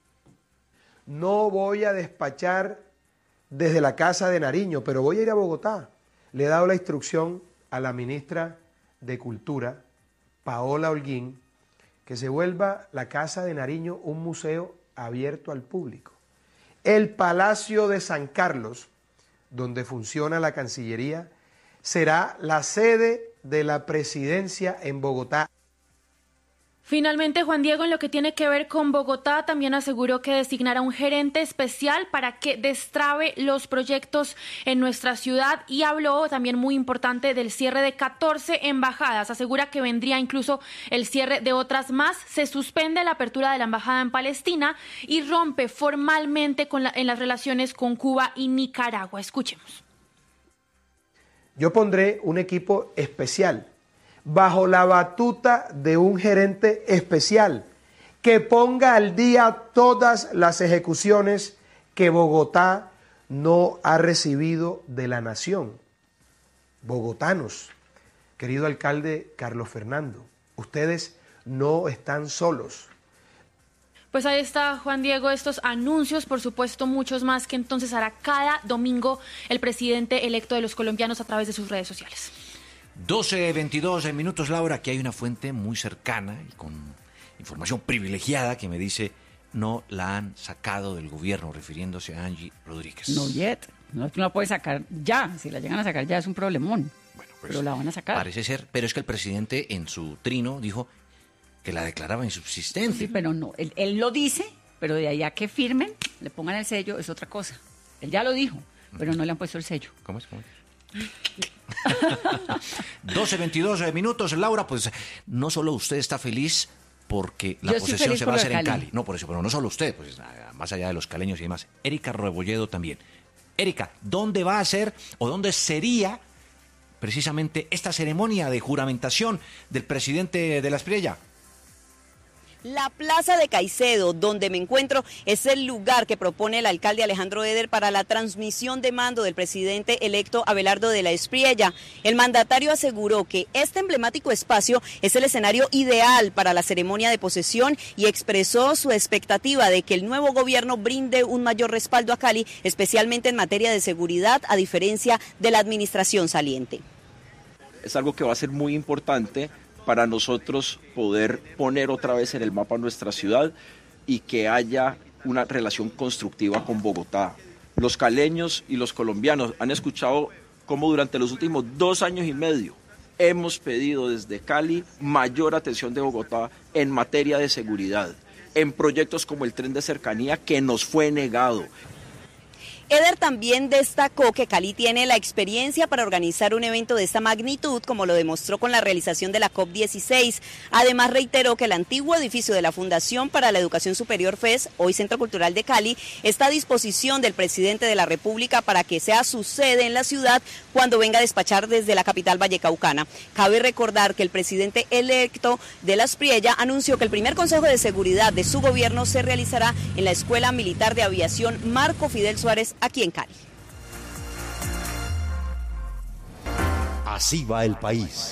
No voy a despachar desde la Casa de Nariño, pero voy a ir a Bogotá. Le he dado la instrucción a la ministra de Cultura, Paola Holguín, que se vuelva la Casa de Nariño un museo abierto al público. El Palacio de San Carlos, donde funciona la Cancillería, será la sede de la presidencia en Bogotá. Finalmente, Juan Diego, en lo que tiene que ver con Bogotá, también aseguró que designará un gerente especial para que destrabe los proyectos en nuestra ciudad y habló también, muy importante, del cierre de 14 embajadas. Asegura que vendría incluso el cierre de otras más. Se suspende la apertura de la embajada en Palestina y rompe formalmente en las relaciones con Cuba y Nicaragua. Escuchemos. Yo pondré un equipo especial bajo la batuta de un gerente especial que ponga al día todas las ejecuciones que Bogotá no ha recibido de la nación. Bogotanos, querido alcalde Carlos Fernando, ustedes no están solos. Pues ahí está, Juan Diego, estos anuncios, por supuesto muchos más que entonces hará cada domingo el presidente electo de los colombianos a través de sus redes sociales. 12:22 minutos, Laura. Aquí hay una fuente muy cercana y con información privilegiada que me dice no la han sacado del gobierno, refiriéndose a Angie Rodríguez. No yet. No la puede sacar ya. Si la llegan a sacar ya es un problemón. Bueno, pues, pero la van a sacar. Parece ser, pero es que el presidente en su trino dijo que la declaraba insubsistente. Sí, pero no. Él lo dice, pero de allá que firmen, le pongan el sello, es otra cosa. Él ya lo dijo, pero no le han puesto el sello. ¿Cómo es? 12:22 minutos, Laura. Pues no solo usted está feliz porque la posesión se va a hacer en Cali. No, por eso, pero no solo usted, pues más allá de los caleños y demás. Erika Rebolledo también. Erika, ¿dónde va a ser o dónde sería precisamente esta ceremonia de juramentación del presidente de la Espriella? La Plaza de Caicedo, donde me encuentro, es el lugar que propone el alcalde Alejandro Eder para la transmisión de mando del presidente electo Abelardo de la Espriella. El mandatario aseguró que este emblemático espacio es el escenario ideal para la ceremonia de posesión y expresó su expectativa de que el nuevo gobierno brinde un mayor respaldo a Cali, especialmente en materia de seguridad, a diferencia de la administración saliente. Es algo que va a ser muy importante para nosotros poder poner otra vez en el mapa nuestra ciudad y que haya una relación constructiva con Bogotá. Los caleños y los colombianos han escuchado cómo durante los últimos 2 años y medio hemos pedido desde Cali mayor atención de Bogotá en materia de seguridad, en proyectos como el tren de cercanía que nos fue negado. Eder también destacó que Cali tiene la experiencia para organizar un evento de esta magnitud, como lo demostró con la realización de la COP16. Además, reiteró que el antiguo edificio de la Fundación para la Educación Superior FES, hoy Centro Cultural de Cali, está a disposición del presidente de la República para que sea su sede en la ciudad cuando venga a despachar desde la capital vallecaucana. Cabe recordar que el presidente electo de la Espriella anunció que el primer Consejo de Seguridad de su gobierno se realizará en la Escuela Militar de Aviación Marco Fidel Suárez, aquí en Cali. Así va el país.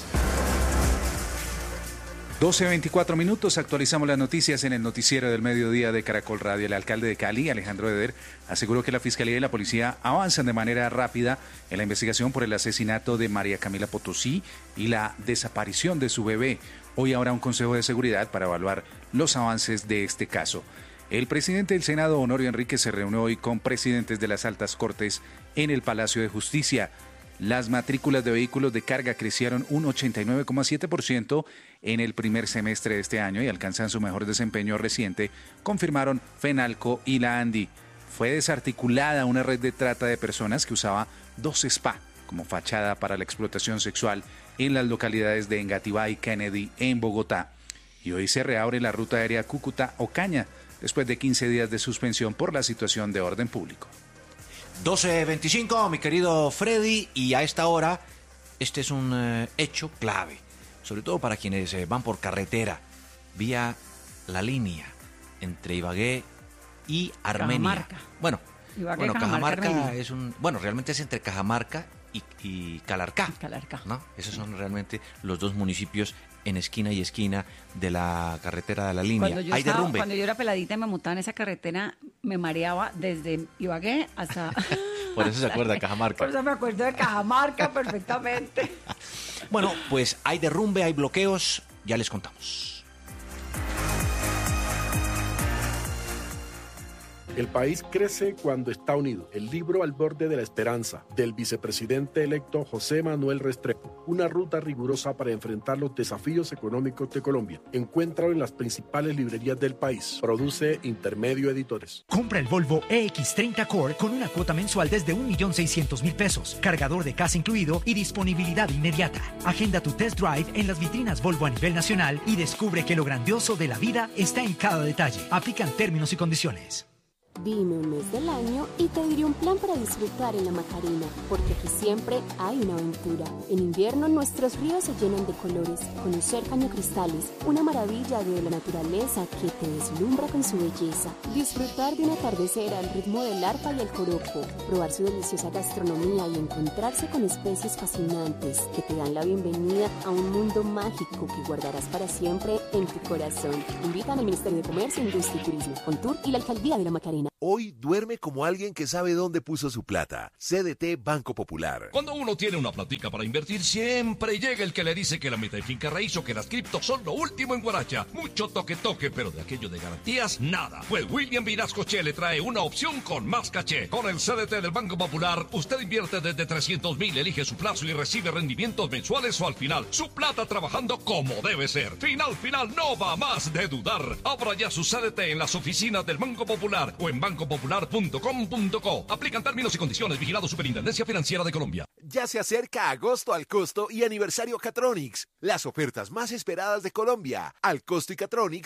12:24 minutos, actualizamos las noticias en el noticiero del mediodía de Caracol Radio. El alcalde de Cali, Alejandro Eder, aseguró que la Fiscalía y la Policía avanzan de manera rápida en la investigación por el asesinato de María Camila Potosí y la desaparición de su bebé. Hoy habrá un consejo de seguridad para evaluar los avances de este caso. El presidente del Senado, Honorio Enríquez, se reunió hoy con presidentes de las altas cortes en el Palacio de Justicia. Las matrículas de vehículos de carga crecieron un 89,7% en el primer semestre de este año y alcanzan su mejor desempeño reciente, confirmaron FENALCO y la ANDI. Fue desarticulada una red de trata de personas que usaba 2 spa como fachada para la explotación sexual en las localidades de Engativá y Kennedy en Bogotá. Y hoy se reabre la ruta aérea Cúcuta-Ocaña, después de 15 días de suspensión por la situación de orden público. 12:25, mi querido Freddy, y a esta hora este es un hecho clave, sobre todo para quienes van por carretera, vía la línea entre Ibagué y Armenia. Cajamarca. Cajamarca es realmente es entre Cajamarca y Calarcá. ¿No? Esos son realmente los 2 municipios en esquina y esquina de la carretera de la línea. Hay derrumbe. Cuando yo era peladita y me montaba en esa carretera, me mareaba desde Ibagué hasta... Por eso se acuerda de Cajamarca. Por eso me acuerdo de Cajamarca perfectamente. Bueno, pues hay derrumbe, hay bloqueos, ya les contamos. El país crece cuando está unido. El libro Al borde de la esperanza, del vicepresidente electo José Manuel Restrepo. Una ruta rigurosa para enfrentar los desafíos económicos de Colombia. Encuéntralo en las principales librerías del país. Produce Intermedio Editores. Compra el Volvo EX30 Core con una cuota mensual desde 1.600.000 pesos, cargador de casa incluido y disponibilidad inmediata. Agenda tu test drive en las vitrinas Volvo a nivel nacional y descubre que lo grandioso de la vida está en cada detalle. Aplican términos y condiciones. Dime un mes del año y te diré un plan para disfrutar en la Macarena, porque aquí siempre hay una aventura. En invierno nuestros ríos se llenan de colores, conocer cañocristales, una maravilla de la naturaleza que te deslumbra con su belleza, disfrutar de un atardecer al ritmo del arpa y el joropo, probar su deliciosa gastronomía y encontrarse con especies fascinantes que te dan la bienvenida a un mundo mágico que guardarás para siempre en tu corazón. Invitan al Ministerio de Comercio, Industria y Turismo, Contur y la Alcaldía de la Macarena. Hoy duerme como alguien que sabe dónde puso su plata. CDT Banco Popular. Cuando uno tiene una platica para invertir, siempre llega el que le dice que la meta de finca raíz o que las cripto son lo último en Guaracha. Mucho toque, pero de aquello de garantías, nada. Pues William Vinascoche le trae una opción con más caché. Con el CDT del Banco Popular, usted invierte desde 300.000, elige su plazo y recibe rendimientos mensuales o al final. Su plata trabajando como debe ser. Final, no va más de dudar. Abra ya su CDT en las oficinas del Banco Popular o en bancopopular.com.co. Aplican términos y condiciones. Vigilado Superintendencia Financiera de Colombia. Ya se acerca agosto al costo y aniversario Catronics. Las ofertas más esperadas de Colombia. Al costo y Catronics